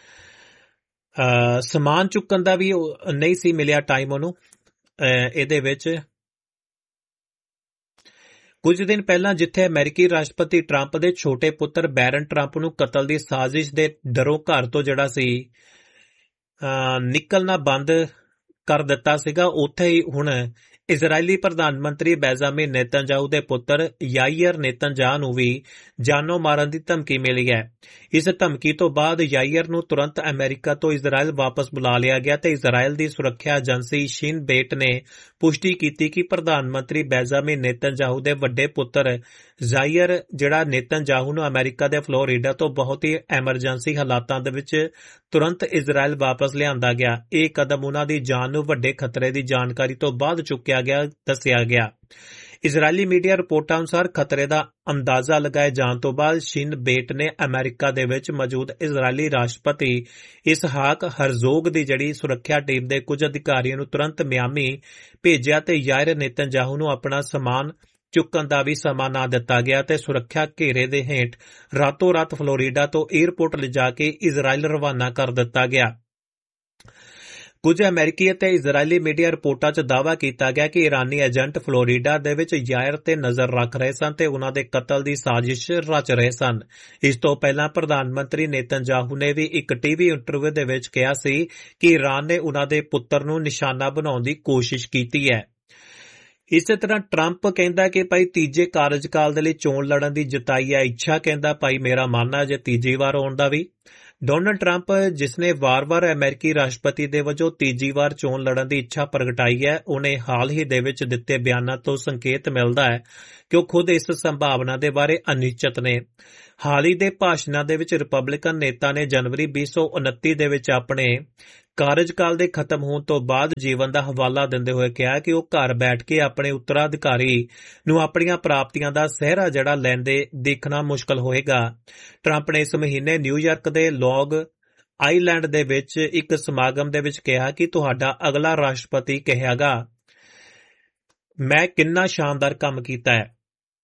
ਸਮਾਨ ਚੁੱਕਣ ਦਾ ਵੀ ਨਹੀਂ ਸੀ ਮਿਲਿਆ ਟਾਈਮ ਉਹਨੂੰ। ਇਹਦੇ ਵਿੱਚ ਕੁਝ ਦਿਨ ਪਹਿਲਾਂ ਜਿੱਥੇ ਅਮਰੀਕੀ ਰਾਸ਼ਟਰਪਤੀ ਟਰੰਪ ਦੇ ਛੋਟੇ ਪੁੱਤਰ ਬੈਰਨ ਟਰੰਪ ਨੂੰ ਕਤਲ ਦੀ ਸਾਜ਼ਿਸ਼ ਦੇ ਡਰੋਂ ਘਰ ਤੋਂ ਜਿਹੜਾ ਸੀ ਨਿਕਲਣਾ ਬੰਦ ਕਰ ਦਿੱਤਾ ਸੀਗਾ, ਉੱਥੇ ਹੀ ਹੁਣ ਇਜ਼ਰਾਈਲੀ ਪ੍ਰਧਾਨ ਮੰਤਰੀ ਬੈਂਜਾਮਿਨ ਨੇਤਨਯਾਹੂ ਦੇ ਪੁੱਤਰ ਯਾਈਰ ਨੇਤਨਯਾਹੂ ਨੂੰ ਵੀ ਜਾਨੋਂ ਮਾਰਨ ਦੀ ਧਮਕੀ ਮਿਲੀ ਹੈ। ਇਸ ਧਮਕੀ ਤੋਂ ਬਾਅਦ ਯਾਈਰ ਨੂੰ ਤੁਰੰਤ ਅਮਰੀਕਾ ਤੋਂ ਇਜ਼ਰਾਈਲ ਵਾਪਸ ਬੁਲਾ ਲਿਆ ਗਿਆ ਤੇ ਇਜ਼ਰਾਈਲ ਦੀ ਸੁਰੱਖਿਆ ਏਜੰਸੀ ਸ਼ਿਨ ਬੇਟ ਨੇ ਪੁਸ਼ਟੀ ਕੀਤੀ ਕਿ ਪ੍ਰਧਾਨ ਮੰਤਰੀ ਬੈਂਜਾਮਿਨ ਨੇਤਨਯਾਹੂ ਦੇ ਵੱਡੇ ਪੁੱਤਰ ਯਾਈਰ ਜਿਹੜਾ ਨੇਤਨਯਾਹੂ ਨੂੰ ਅਮਰੀਕਾ ਦੇ ਫਲੋਰੀਡਾ ਤੋਂ ਬਹੁਤ ਹੀ ਐਮਰਜੈਂਸੀ ਹਾਲਾਤਾਂ ਦੇ ਵਿੱਚ ਤੁਰੰਤ ਇਜ਼ਰਾਈਲ ਵਾਪਸ ਲਿਆਂਦਾ ਗਿਆ। ਇਹ ਕਦਮ ਉਹਨਾਂ ਦੀ ਜਾਨ ਨੂੰ ਵੱਡੇ ਖਤਰੇ ਦੀ ਜਾਣਕਾਰੀ ਤੋਂ ਬਾਅਦ ਚੁੱਕਿਆ ਦੱਸਿਆ ਗਿਆ। ਇਜ਼ਰਾਈਲੀ ਮੀਡੀਆ ਰਿਪੋਰਟਾਂ ਅਨੁਸਾਰ ਖਤਰੇ ਦਾ ਅੰਦਾਜ਼ਾ ਲਗਾਏ ਜਾਣ ਤੋਂ ਬਾਅਦ ਸ਼ਿਨ ਬੇਟ ਨੇ ਅਮਰੀਕਾ ਦੇ ਵਿੱਚ ਮੌਜੂਦ ਇਜ਼ਰਾਈਲੀ ਰਾਸ਼ਟਰਪਤੀ ਇਸਹਾਕ ਹਰਜ਼ੋਗ ਦੀ ਜਿਹੜੀ ਸੁਰੱਖਿਆ ਟੀਮ ਦੇ ਕੁਝ ਅਧਿਕਾਰੀਆਂ ਨੂੰ ਤੁਰੰਤ ਮਿਆਮੀ ਭੇਜਿਆ ਤੇ ਯਾਈਰ ਨੇਤਨਯਾਹੂ ਨੂੰ ਆਪਣਾ ਸਮਾਨ ਚੁੱਕਣ ਦਾ ਵੀ ਸਮਾਂ ਨਾ ਦਿੱਤਾ ਗਿਆ ਤੇ ਸੁਰੱਖਿਆ ਘੇਰੇ ਦੇ ਹੇਠ ਰਾਤੋਂ ਰਾਤ ਫਲੋਰੀਡਾ ਤੋਂ ਏਅਰਪੋਰਟ ਲਿਜਾ ਕੇ ਇਜ਼ਰਾਈਲ ਰਵਾਨਾ ਕਰ ਦਿੱਤਾ ਗਿਆ। ਕੁਝ ਅਮਰੀਕੀ ਅਤੇ ਇਜ਼ਰਾਈਲੀ ਮੀਡੀਆ ਰਿਪੋਰਟਾਂ 'ਚ ਦਾਅਵਾ ਕੀਤਾ ਗਿਆ ਕਿ ਇਰਾਨੀ ਏਜੰਟ ਫਲੋਰੀਡਾ ਦੇ ਵਿੱਚ ਯਾਇਰ ਤੇ ਨਜ਼ਰ ਰੱਖ ਰਹੇ ਸਨ ਤੇ ਉਨ੍ਹਾਂ ਦੇ ਕਤਲ ਦੀ ਸਾਜ਼ਿਸ਼ ਰਚ ਰਹੇ ਸਨ। ਇਸ ਤੋਂ ਪਹਿਲਾਂ ਪ੍ਰਧਾਨ ਮੰਤਰੀ ਨੇਤਨਯਾਹੂ ਨੇ ਵੀ ਇੱਕ ਟੀਵੀ ਇੰਟਰਵਿਊ ਦੇ ਵਿੱਚ ਕਿਹਾ ਸੀ ਕਿ ਇਰਾਨ ਨੇ ਉਨ੍ਹਾਂ ਦੇ ਪੁੱਤਰ ਨੂੰ ਨਿਸ਼ਾਨਾ ਬਣਾਉਣ ਦੀ ਕੋਸ਼ਿਸ਼ ਕੀਤੀ ਹੈ। ਇਸੇ ਤਰ੍ਹਾਂ ਟਰੰਪ ਕਹਿੰਦਾ ਕਿ ਭਾਈ ਤੀਜੇ ਕਾਰਜਕਾਲ ਦੇ ਲਈ ਚੋਣ ਲੜਨ ਦੀ ਜਤਾਈ ਹੈ ਇੱਛਾ। ਕਹਿੰਦਾ ਭਾਈ ਮੇਰਾ ਮਨ ਹੈ ਜੇ ਤੀਜੀ ਵਾਰ ਆਉਣ ਦਾ ਵੀ। ਡੋਨਲਡ ਟਰੰਪ ਜਿਸਨੇ ਵਾਰ-ਵਾਰ ਅਮਰੀਕੀ ਰਾਸ਼ਟਰਪਤੀ ਦੇ ਵਜੋਂ ਤੀਜੀ ਵਾਰ ਚੋਣ ਲੜਨ ਦੀ ਇੱਛਾ ਪ੍ਰਗਟਾਈ ਹੈ, ਉਹਨੇ ਹਾਲ ਹੀ ਦੇ ਵਿੱਚ ਦਿੱਤੇ ਬਿਆਨਾਂ ਤੋਂ ਸੰਕੇਤ ਮਿਲਦਾ ਹੈ ਕਿ ਉਹ ਖੁਦ ਇਸ ਸੰਭਾਵਨਾ ਦੇ ਬਾਰੇ ਅਨਿਸ਼ਚਿਤ ਨੇ। ਹਾਲ ਹੀ ਦੇ ਭਾਸ਼ਣਾਂ ਦੇ ਵਿੱਚ ਰਿਪਬਲਿਕਨ ਨੇਤਾ ਨੇ ਜਨਵਰੀ 2029 ਦੇ ਵਿੱਚ ਆਪਣੇ ਕਾਰਜਕਾਲ ਦੇ ਖਤਮ ਹੋਣ ਤੋਂ ਬਾਅਦ ਜੀਵਨ ਦਾ ਹਵਾਲਾ ਦਿੰਦੇ ਹੋਏ ਕਿਹਾ ਕਿ ਉਹ ਘਰ ਬੈਠ ਕੇ ਆਪਣੇ ਉੱਤਰਾਧਿਕਾਰੀ ਨੂੰ ਆਪਣੀਆਂ ਪ੍ਰਾਪਤੀਆਂ ਦਾ ਸਿਹਰਾ ਜਿਹੜਾ ਲੈਂਦੇ ਦੇਖਣਾ ਮੁਸ਼ਕਲ ਹੋਏਗਾ। ਟਰੰਪ ਨੇ ਇਸ ਮਹੀਨੇ ਨਿਊਯਾਰਕ ਦੇ ਲੌਂਗ ਆਈਲੈਂਡ ਦੇ ਵਿੱਚ ਇੱਕ ਸਮਾਗਮ ਦੇ ਵਿੱਚ ਕਿਹਾ ਕਿ ਤੁਹਾਡਾ ਅਗਲਾ ਰਾਸ਼ਟਰਪਤੀ ਕਹੇਗਾ ਮੈਂ ਕਿੰਨਾ ਸ਼ਾਨਦਾਰ ਕੰਮ ਕੀਤਾ ਹੈ।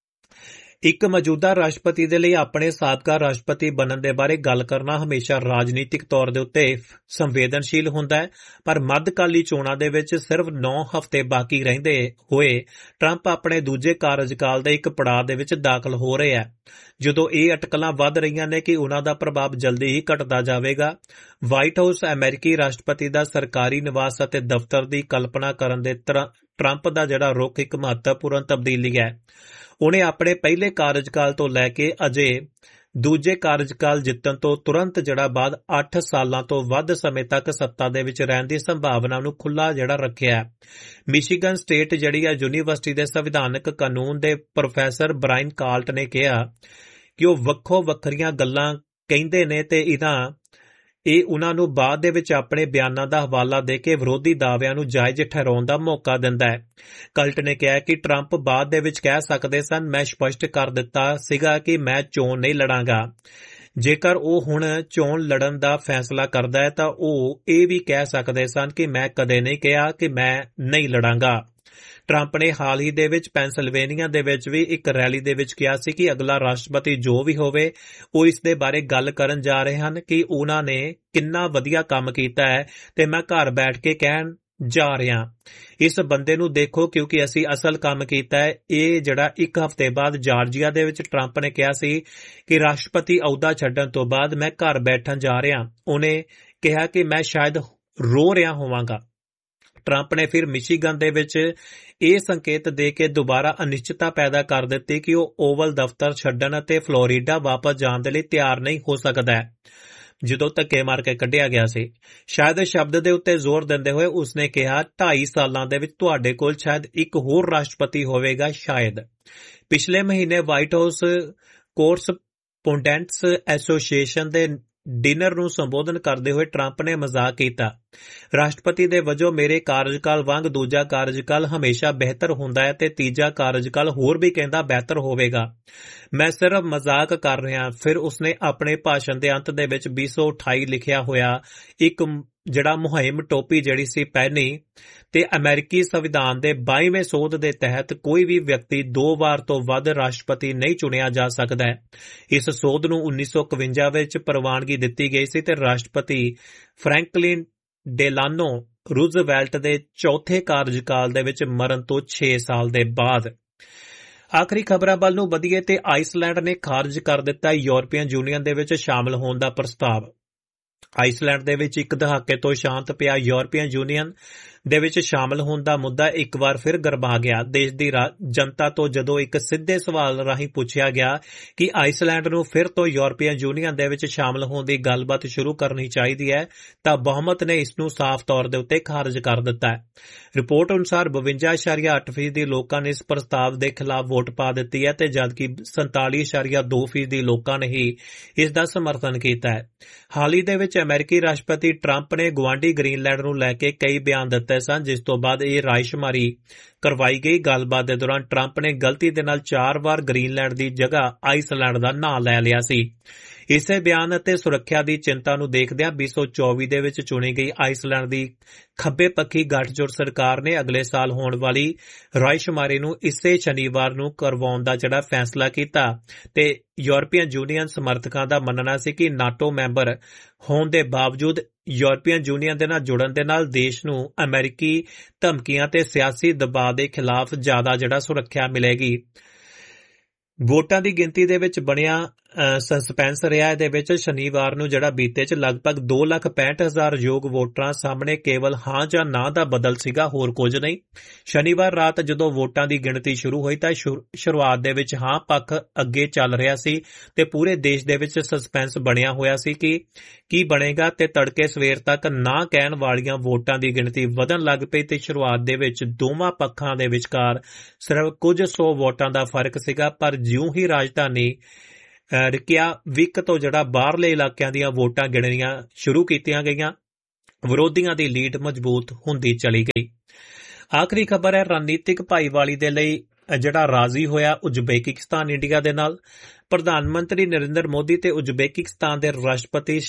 ਇੱਕ ਮੌਜੂਦਾ ਰਾਸ਼ਟਰਪਤੀ ਦੇ ਲਈ ਆਪਣੇ ਸਾਬਕਾ ਰਾਸ਼ਟਰਪਤੀ ਬਣਨ ਦੇ ਬਾਰੇ ਗੱਲ ਕਰਨਾ ਹਮੇਸ਼ਾ ਰਾਜਨੀਤਿਕ ਤੌਰ ਦੇ ਉੱਤੇ ਸੰਵੇਦਨਸ਼ੀਲ ਹੁੰਦਾ ਹੈ, ਪਰ ਮੱਧਕਾਲੀ ਚੋਣਾਂ ਦੇ ਵਿੱਚ ਸਿਰਫ 9 ਹਫ਼ਤੇ ਬਾਕੀ ਰਹਿੰਦੇ ਹੋਏ ਟਰੰਪ ਆਪਣੇ ਦੂਜੇ ਕਾਰਜਕਾਲ ਦੇ ਇੱਕ ਪੜਾਅ ਦੇ ਵਿੱਚ ਦਾਖਲ ਹੋ ਰਿਹਾ ਹੈ। ਜਦੋਂ ਇਹ ਅਟਕਲਾਂ ਵੱਧ ਰਹੀਆਂ ਨੇ ਕਿ ਉਨ੍ਹਾਂ ਦਾ ਪ੍ਰਭਾਵ ਜਲਦੀ ਹੀ ਘਟਦਾ ਜਾਵੇਗਾ। ਵਾਈਟ ਹਾਊਸ ਅਮਰੀਕੀ ਰਾਸ਼ਟਰਪਤੀ ਦਾ ਸਰਕਾਰੀ ਨਿਵਾਸ ਅਤੇ ਦਫ਼ਤਰ ਦੀ ਕਲਪਨਾ ਕਰਨ ਦੇ ਟਰੰਪ ਦਾ ਜਿਹੜਾ ਰੁਖ ਇੱਕ ਮਹੱਤਵਪੂਰਨ ਤਬਦੀਲੀ ਹੈ। ਉਹਨੇ ਆਪਣੇ ਪਹਿਲੇ ਕਾਰਜਕਾਲ ਤੋਂ ਲੈ ਕੇ ਅਜੇ ਦੂਜੇ ਕਾਰਜਕਾਲ ਜਿੱਤਣ ਤੋਂ ਤੁਰੰਤ ਜਿਹੜਾ ਬਾਅਦ 8 ਸਾਲਾਂ ਤੋਂ ਵੱਧ ਸਮੇਂ ਤੱਕ ਸੱਤਾ ਦੇ ਵਿੱਚ ਰਹਿਣ ਦੀ ਸੰਭਾਵਨਾ ਨੂੰ ਖੁੱਲ੍ਹਾ ਜਿਹੜਾ ਰੱਖਿਆ। ਮਿਸ਼ੀਗਨ ਸਟੇਟ ਜਿਹੜੀ ਹੈ ਯੂਨੀਵਰਸਿਟੀ ਦੇ ਸੰਵਿਧਾਨਕ ਕਾਨੂੰਨ ਦੇ ਪ੍ਰੋਫੈਸਰ ਬ੍ਰਾਇਨ ਕਾਲਟ ਨੇ ਕਿਹਾ ਕਿ ਉਹ ਵੱਖੋ ਵੱਖਰੀਆਂ ਗੱਲਾਂ ਕਹਿੰਦੇ ਨੇ ਤੇ ਇਹ ਉਨ੍ਹਾਂ ਨੂੰ ਬਾਅਦ ਦੇ ਵਿੱਚ ਆਪਣੇ ਬਿਆਨਾਂ ਦਾ ਹਵਾਲਾ ਦੇ ਕੇ ਵਿਰੋਧੀ ਦਾਅਵਿਆਂ ਨੂੰ ਜਾਇਜ਼ ਠਹਿਰਾਉਣ ਦਾ ਮੌਕਾ ਦਿੰਦਾ ਹੈ। ਕਲਟ ਨੇ ਕਿਹਾ ਕਿ ਟਰੰਪ ਬਾਅਦ ਦੇ ਵਿੱਚ ਕਹਿ ਸਕਦੇ ਸਨ ਮੈਂ ਸਪਸ਼ਟ ਕਰ ਦਿੱਤਾ ਸੀਗਾ ਕਿ ਮੈਂ ਚੋਣ ਨਹੀਂ ਲੜਾਂਗਾ। ਜੇਕਰ ਉਹ ਹੁਣ ਚੋਣ ਲੜਨ ਦਾ ਫੈਸਲਾ ਕਰਦਾ ਹੈ ਤਾਂ ਉਹ ਇਹ ਵੀ ਕਹਿ ਸਕਦੇ ਸਨ ਕਿ ਮੈਂ ਕਦੇ ਨਹੀਂ ਕਿਹਾ ਕਿ ਮੈਂ ਨਹੀਂ ਲੜਾਂਗਾ। ਟਰੰਪ ਨੇ ਹਾਲ ਹੀ ਦੇ ਵਿੱਚ ਪੈਂਸਿਲਵੇਨੀਆ ਦੇ ਵਿੱਚ ਵੀ ਇੱਕ ਰੈਲੀ ਦੇ ਵਿੱਚ ਕਿਹਾ ਸੀ ਕਿ ਅਗਲਾ ਰਾਸ਼ਟਰਪਤੀ ਜੋ ਵੀ ਹੋਵੇ ਉਹ ਇਸ ਦੇ ਬਾਰੇ ਗੱਲ ਕਰਨ ਜਾ ਰਹੇ ਹਨ ਕਿ ਉਹਨਾਂ ਨੇ ਕਿੰਨਾ ਵਧੀਆ ਕੰਮ ਕੀਤਾ ਹੈ ਤੇ ਮੈਂ ਘਰ ਬੈਠ ਕੇ ਕਹਿਣ ਜਾ ਰਿਹਾ ਇਸ ਬੰਦੇ ਨੂੰ ਦੇਖੋ ਕਿਉਂਕਿ ਅਸੀਂ ਅਸਲ ਕੰਮ ਕੀਤਾ ਹੈ। ਇਹ ਜਿਹੜਾ ਇੱਕ ਹਫ਼ਤੇ ਬਾਅਦ ਜਾਰਜੀਆ ਦੇ ਵਿੱਚ ਟਰੰਪ ਨੇ ਕਿਹਾ ਸੀ ਕਿ ਰਾਸ਼ਟਰਪਤੀ ਅਹੁਦਾ ਛੱਡਣ ਤੋਂ ਬਾਅਦ ਮੈਂ ਘਰ ਬੈਠਣ ਜਾ ਰਿਹਾ। ਉਹਨੇ ਕਿਹਾ ਕਿ ਮੈਂ ਸ਼ਾਇਦ ਰੋ ਰਿਹਾ ਹੋਵਾਂਗਾ। ਟਰੰਪ ਨੇ ਫਿਰ ਮਿਸ਼ੀਗਨ ਦੇ ਵਿੱਚ ਇਹ ਸੰਕੇਤ ਦੇ ਕੇ ਦੁਬਾਰਾ ਅਨਿਸ਼ਚਿਤਤਾ ਪੈਦਾ ਕਰ ਦਿੱਤੀ ਕਿ ਉਹ ਓਵਲ ਦਫ਼ਤਰ ਛੱਡਣ ਅਤੇ ਫਲੋਰੀਡਾ ਵਾਪਸ ਜਾਣ ਦੇ ਲਈ ਤਿਆਰ ਨਹੀਂ ਹੋ ਸਕਦਾ ਜਦੋਂ ਧੱਕੇ ਮਾਰ ਕੇ ਕੱਢਿਆ ਗਿਆ ਸੀ। ਸ਼ਾਇਦ ਸ਼ਬਦ ਦੇ ਉੱਤੇ ਜ਼ੋਰ ਦਿੰਦੇ ਹੋਏ ਉਸਨੇ ਕਿਹਾ 2.5 ਸਾਲਾਂ ਦੇ ਵਿੱਚ ਤੁਹਾਡੇ ਕੋਲ ਸ਼ਾਇਦ ਇੱਕ ਹੋਰ ਰਾਸ਼ਟਰਪਤੀ ਹੋਵੇਗਾ ਸ਼ਾਇਦ। ਪਿਛਲੇ ਮਹੀਨੇ ਵਾਈਟ ਹਾਊਸ ਕੋਰਸਪੋਂਡੈਂਟਸ ਐਸੋਸੀਏਸ਼ਨ ਦੇ ਡਿਨਰ ਨੂੰ ਸੰਬੋਧਨ ਕਰਦੇ ਹੋਏ ਟਰੰਪ ਨੇ ਮਜ਼ਾਕ ਕੀਤਾ ਰਾਸ਼ਟਰਪਤੀ ਦੇ ਵਜੋਂ ਮੇਰੇ ਕਾਰਜਕਾਲ ਵਾਂਗ ਦੂਜਾ ਕਾਰਜਕਾਲ ਹਮੇਸ਼ਾ ਬਿਹਤਰ ਹੁੰਦਾ ਹੈ ਤੇ ਤੀਜਾ ਕਾਰਜਕਾਲ ਹੋਰ ਵੀ ਕਹਿੰਦਾ ਬਿਹਤਰ ਹੋਵੇਗਾ। ਮੈਂ ਸਿਰਫ ਮਜ਼ਾਕ ਕਰ ਰਿਹਾ। ਫਿਰ ਉਸਨੇ ਆਪਣੇ ਭਾਸ਼ਣ ਦੇ ਅੰਤ ਦੇ ਵਿੱਚ 2028 ਲਿਖਿਆ ਹੋਇਆ ਇੱਕ ਜਿਹੜਾ ਮੁਹਿੰਮ ਟੋਪੀ ਜਿਹੜੀ ਸੀ ਪਹਿਨੀ ਤੇ ਅਮਰੀਕੀ ਸੰਵਿਧਾਨ ਦੇ 22ਵੇਂ ਸੋਧ ਦੇ ਤਹਿਤ ਕੋਈ ਵੀ ਵਿਅਕਤੀ 2 ਵਾਰ ਤੋਂ ਵੱਧ ਰਾਸ਼ਟਰਪਤੀ ਨਹੀਂ ਚੁਣਿਆ ਜਾ ਸਕਦਾ ਹੈ। ਇਸ ਸੋਧ ਨੂੰ 1951 ਵਿੱਚ ਪ੍ਰਵਾਨਗੀ ਦਿੱਤੀ ਗਈ ਸੀ ਤੇ ਰਾਸ਼ਟਰਪਤੀ ਫਰੈਂਕਲਿਨ ਡੇਲਾਨੋ ਰੂਜ਼ਵੈਲਟ ਦੇ ਚੌਥੇ ਕਾਰਜਕਾਲ ਦੇ ਵਿੱਚ ਮਰਨ ਤੋਂ 6 ਸਾਲ ਦੇ ਬਾਅਦ। ਆਖਰੀ ਖਬਰਾਂ ਵੱਲ ਨੂੰ ਵਧੀਏ ਤੇ ਆਈਸਲੈਂਡ ਨੇ ਖਾਰਜ ਕਰ ਦਿੱਤਾ ਯੂਰਪੀਅਨ ਯੂਨੀਅਨ ਦੇ ਵਿੱਚ ਸ਼ਾਮਲ ਹੋਣ ਦਾ ਪ੍ਰਸਤਾਵ। ਆਈਸਲੈਂਡ ਦੇ ਵਿੱਚ ਇੱਕ ਦਹਾਕੇ ਤੋਂ ਸ਼ਾਂਤ ਪਿਆ ਯੂਰਪੀਅਨ ਯੂਨੀਅਨ ਦੇ ਵਿੱਚ ਸ਼ਾਮਲ ਹੋਣ ਦਾ ਮੁੱਦਾ ਇੱਕ ਵਾਰ ਫਿਰ ਗਰਮਾ ਗਿਆ। ਦੇਸ਼ ਦੀ ਜਨਤਾ ਤੋਂ ਜਦੋਂ ਇੱਕ ਸਿੱਧੇ ਸਵਾਲ ਰਾਹੀਂ ਪੁੱਛਿਆ ਗਿਆ ਕਿ ਆਈਸਲੈਂਡ ਨੂੰ ਫਿਰ ਤੋਂ ਯੂਰਪੀਅਨ ਯੂਨੀਅਨ ਦੇ ਵਿੱਚ ਸ਼ਾਮਲ ਹੋਣ ਦੀ ਗੱਲਬਾਤ ਸ਼ੁਰੂ ਕਰਨੀ ਚਾਹੀਦੀ ਹੈ ਤਾਂ ਬਹੁਮਤ ਨੇ ਇਸ ਨੂੰ ਸਾਫ਼ ਤੌਰ ਦੇ ਉੱਤੇ ਖਾਰਜ ਕਰ ਦਿੱਤਾ ਹੈ। ਰਿਪੋਰਟ ਅਨੁਸਾਰ 52.8% ਲੋਕਾਂ ਨੇ ਇਸ ਪ੍ਰਸਤਾਵ ਦੇ ਖਿਲਾਫ ਵੋਟ ਪਾ ਦਿੱਤੀ ਹੈ ਤੇ ਜਦਕਿ 47.2% ਲੋਕਾਂ ਨੇ ਹੀ ਇਸ ਦਾ ਸਮਰਥਨ ਕੀਤਾ ਹੈ। ਹਾਲ ਹੀ ਦੇ ਵਿੱਚ ਅਮਰੀਕੀ ਰਾਸ਼ਟਰਪਤੀ ਟਰੰਪ ਨੇ ਗੁਆਂਢੀ ਗ੍ਰੀਨਲੈਂਡ ਨੂੰ ਲੈ ਕੇ ਕਈ ਬਿਆਨ ਦਿੱਤੇ ਸਨ ਜਿਸ ਤੋਂ ਬਾਅਦ ਇਹ ਰਾਇਸ਼ੁਮਾਰੀ ਕਰਵਾਈ ਗਈ। ਗੱਲਬਾਤ ਦੇ ਦੌਰਾਨ ਟਰੰਪ ਨੇ ਗਲਤੀ ਦੇ ਨਾਲ 4 ਵਾਰ ਗ੍ਰੀਨਲੈਂਡ ਦੀ ਜਗ੍ਹਾ ਆਈਸਲੈਂਡ ਦਾ ਨਾਂ ਲੈ ਲਿਆ ਸੀ। ਇਸੇ ਬਿਆਨ ਅਤੇ ਸੁਰੱਖਿਆ ਦੀ ਚਿੰਤਾ ਨੂੰ ਦੇਖਦਿਆਂ 2024 ਦੇ ਵਿੱਚ ਚੁਣੀ ਗਈ ਆਈਸਲੈਂਡ ਦੀ ਖੱਬੇ ਪੱਖੀ ਗੱਠਜੋੜ ਸਰਕਾਰ ਨੇ ਅਗਲੇ ਸਾਲ ਹੋਣ ਵਾਲੀ ਰਾਇਸ਼ੁਮਾਰੀ ਨੂੰ ਇਸੇ ਸ਼ਨੀਵਾਰ ਨੂੰ ਕਰਵਾਉਣ ਦਾ ਜਿਹੜਾ ਫੈਸਲਾ ਕੀਤਾ ਤੇ ਯੂਰਪੀਅਨ ਯੂਨੀਅਨ ਸਮਰਥਕਾਂ ਦਾ ਮੰਨਣਾ ਸੀ ਕਿ ਨਾਟੋ ਮੈਂਬਰ ਹੋਣ ਦੇ ਬਾਵਜੂਦ ਯੂਰਪੀਅਨ ਯੂਨੀਅਨ ਦੇ ਨਾਲ ਜੁੜਨ ਦੇ ਨਾਲ ਦੇਸ਼ ਨੂੰ ਅਮਰੀਕੀ ਧਮਕੀਆਂ ਤੇ ਸਿਆਸੀ ਦਬਾਅ ਦੇ ਖਿਲਾਫ ਜ਼ਿਆਦਾ ਜਿਹੜਾ ਸੁਰੱਖਿਆ ਮਿਲੇਗੀ। ਵੋਟਾਂ ਦੀ ਗਿਣਤੀ ਦੇ ਵਿੱਚ ਬਣਿਆ ਸਸਪੈਂਸ ਰਿਹਾ। ਇਹਦੇ ਵਿੱਚ ਸ਼ਨੀਵਾਰ ਨੂੰ ਜਿਹੜਾ ਬੀਤੇ 'ਚ ਲਗਭਗ 2,65,000 ਯੋਗ ਵੋਟਰਾਂ ਸਾਹਮਣੇ ਕੇਵਲ ਹਾਂ ਜਾਂ ਨਾ ਦਾ ਬਦਲ ਸੀਗਾ, ਹੋਰ ਕੁਝ ਨਹੀਂ। ਸ਼ਨੀਵਾਰ ਰਾਤ ਜਦੋਂ ਵੋਟਾਂ ਦੀ ਗਿਣਤੀ ਸ਼ੁਰੂ ਹੋਈ ਤਾਂ ਸ਼ੁਰੂਆਤ ਦੇ ਵਿੱਚ ਹਾਂ ਪੱਖ ਅੱਗੇ ਚੱਲ ਰਿਹਾ ਸੀ ਤੇ ਪੂਰੇ ਦੇਸ਼ ਦੇ ਵਿੱਚ ਸਸਪੈਂਸ ਬਣਿਆ ਹੋਇਆ ਸੀ ਕਿ ਕੀ ਬਣੇਗਾ, ਤੇ ਤੜਕੇ ਸਵੇਰ ਤੱਕ ਨਾ ਕਹਿਣ ਵਾਲੀਆਂ ਵੋਟਾਂ ਦੀ ਗਿਣਤੀ ਵਧਣ ਲੱਗ ਪਈ ਤੇ ਸ਼ੁਰੂਆਤ ਦੇ ਵਿੱਚ ਦੋਵਾਂ ਪੱਖਾਂ ਦੇ ਵਿਚਕਾਰ ਸਿਰਫ ਕੁਝ 100 ਵੋਟਾਂ ਦਾ ਫਰਕ ਸੀਗਾ। ਪਰ ਜਿਉਂ ਹੀ ਰਾਜਧਾਨੀ ਰਿਕਿਆਵਿਕ ਤੋਂ ਜਿਹੜਾ ਬਾਹਰਲੇ ਇਲਾਕਿਆਂ ਦੀਆਂ ਵੋਟਾਂ ਗਿਣਨੀਆਂ ਸ਼ੁਰੂ ਕੀਤੀਆਂ ਗਈਆਂ, ਵਿਰੋਧੀਆਂ ਦੀ ਲੀਡ ਮਜ਼ਬੂਤ ਹੁੰਦੀ ਚਲੀ ਗਈ। ਆਖਰੀ ਖਬਰ ਹੈ ਰਣਨੀਤਿਕ ਭਾਈਵਾਲੀ ਦੇ ਲਈ ਜਿਹੜਾ ਰਾਜ਼ੀ ਹੋਇਆ ਉਜ਼ਬੇਕਿਸਤਾਨ ਇੰਡੀਆ ਦੇ ਨਾਲ। ਪ੍ਰਧਾਨ ਮੰਤਰੀ ਨਰਿੰਦਰ ਮੋਦੀ ਤੇ ਉਜ਼ਬੇਕਿਸਤਾਨ ਦੇ ਰਾਸ਼ਟਰਪਤੀ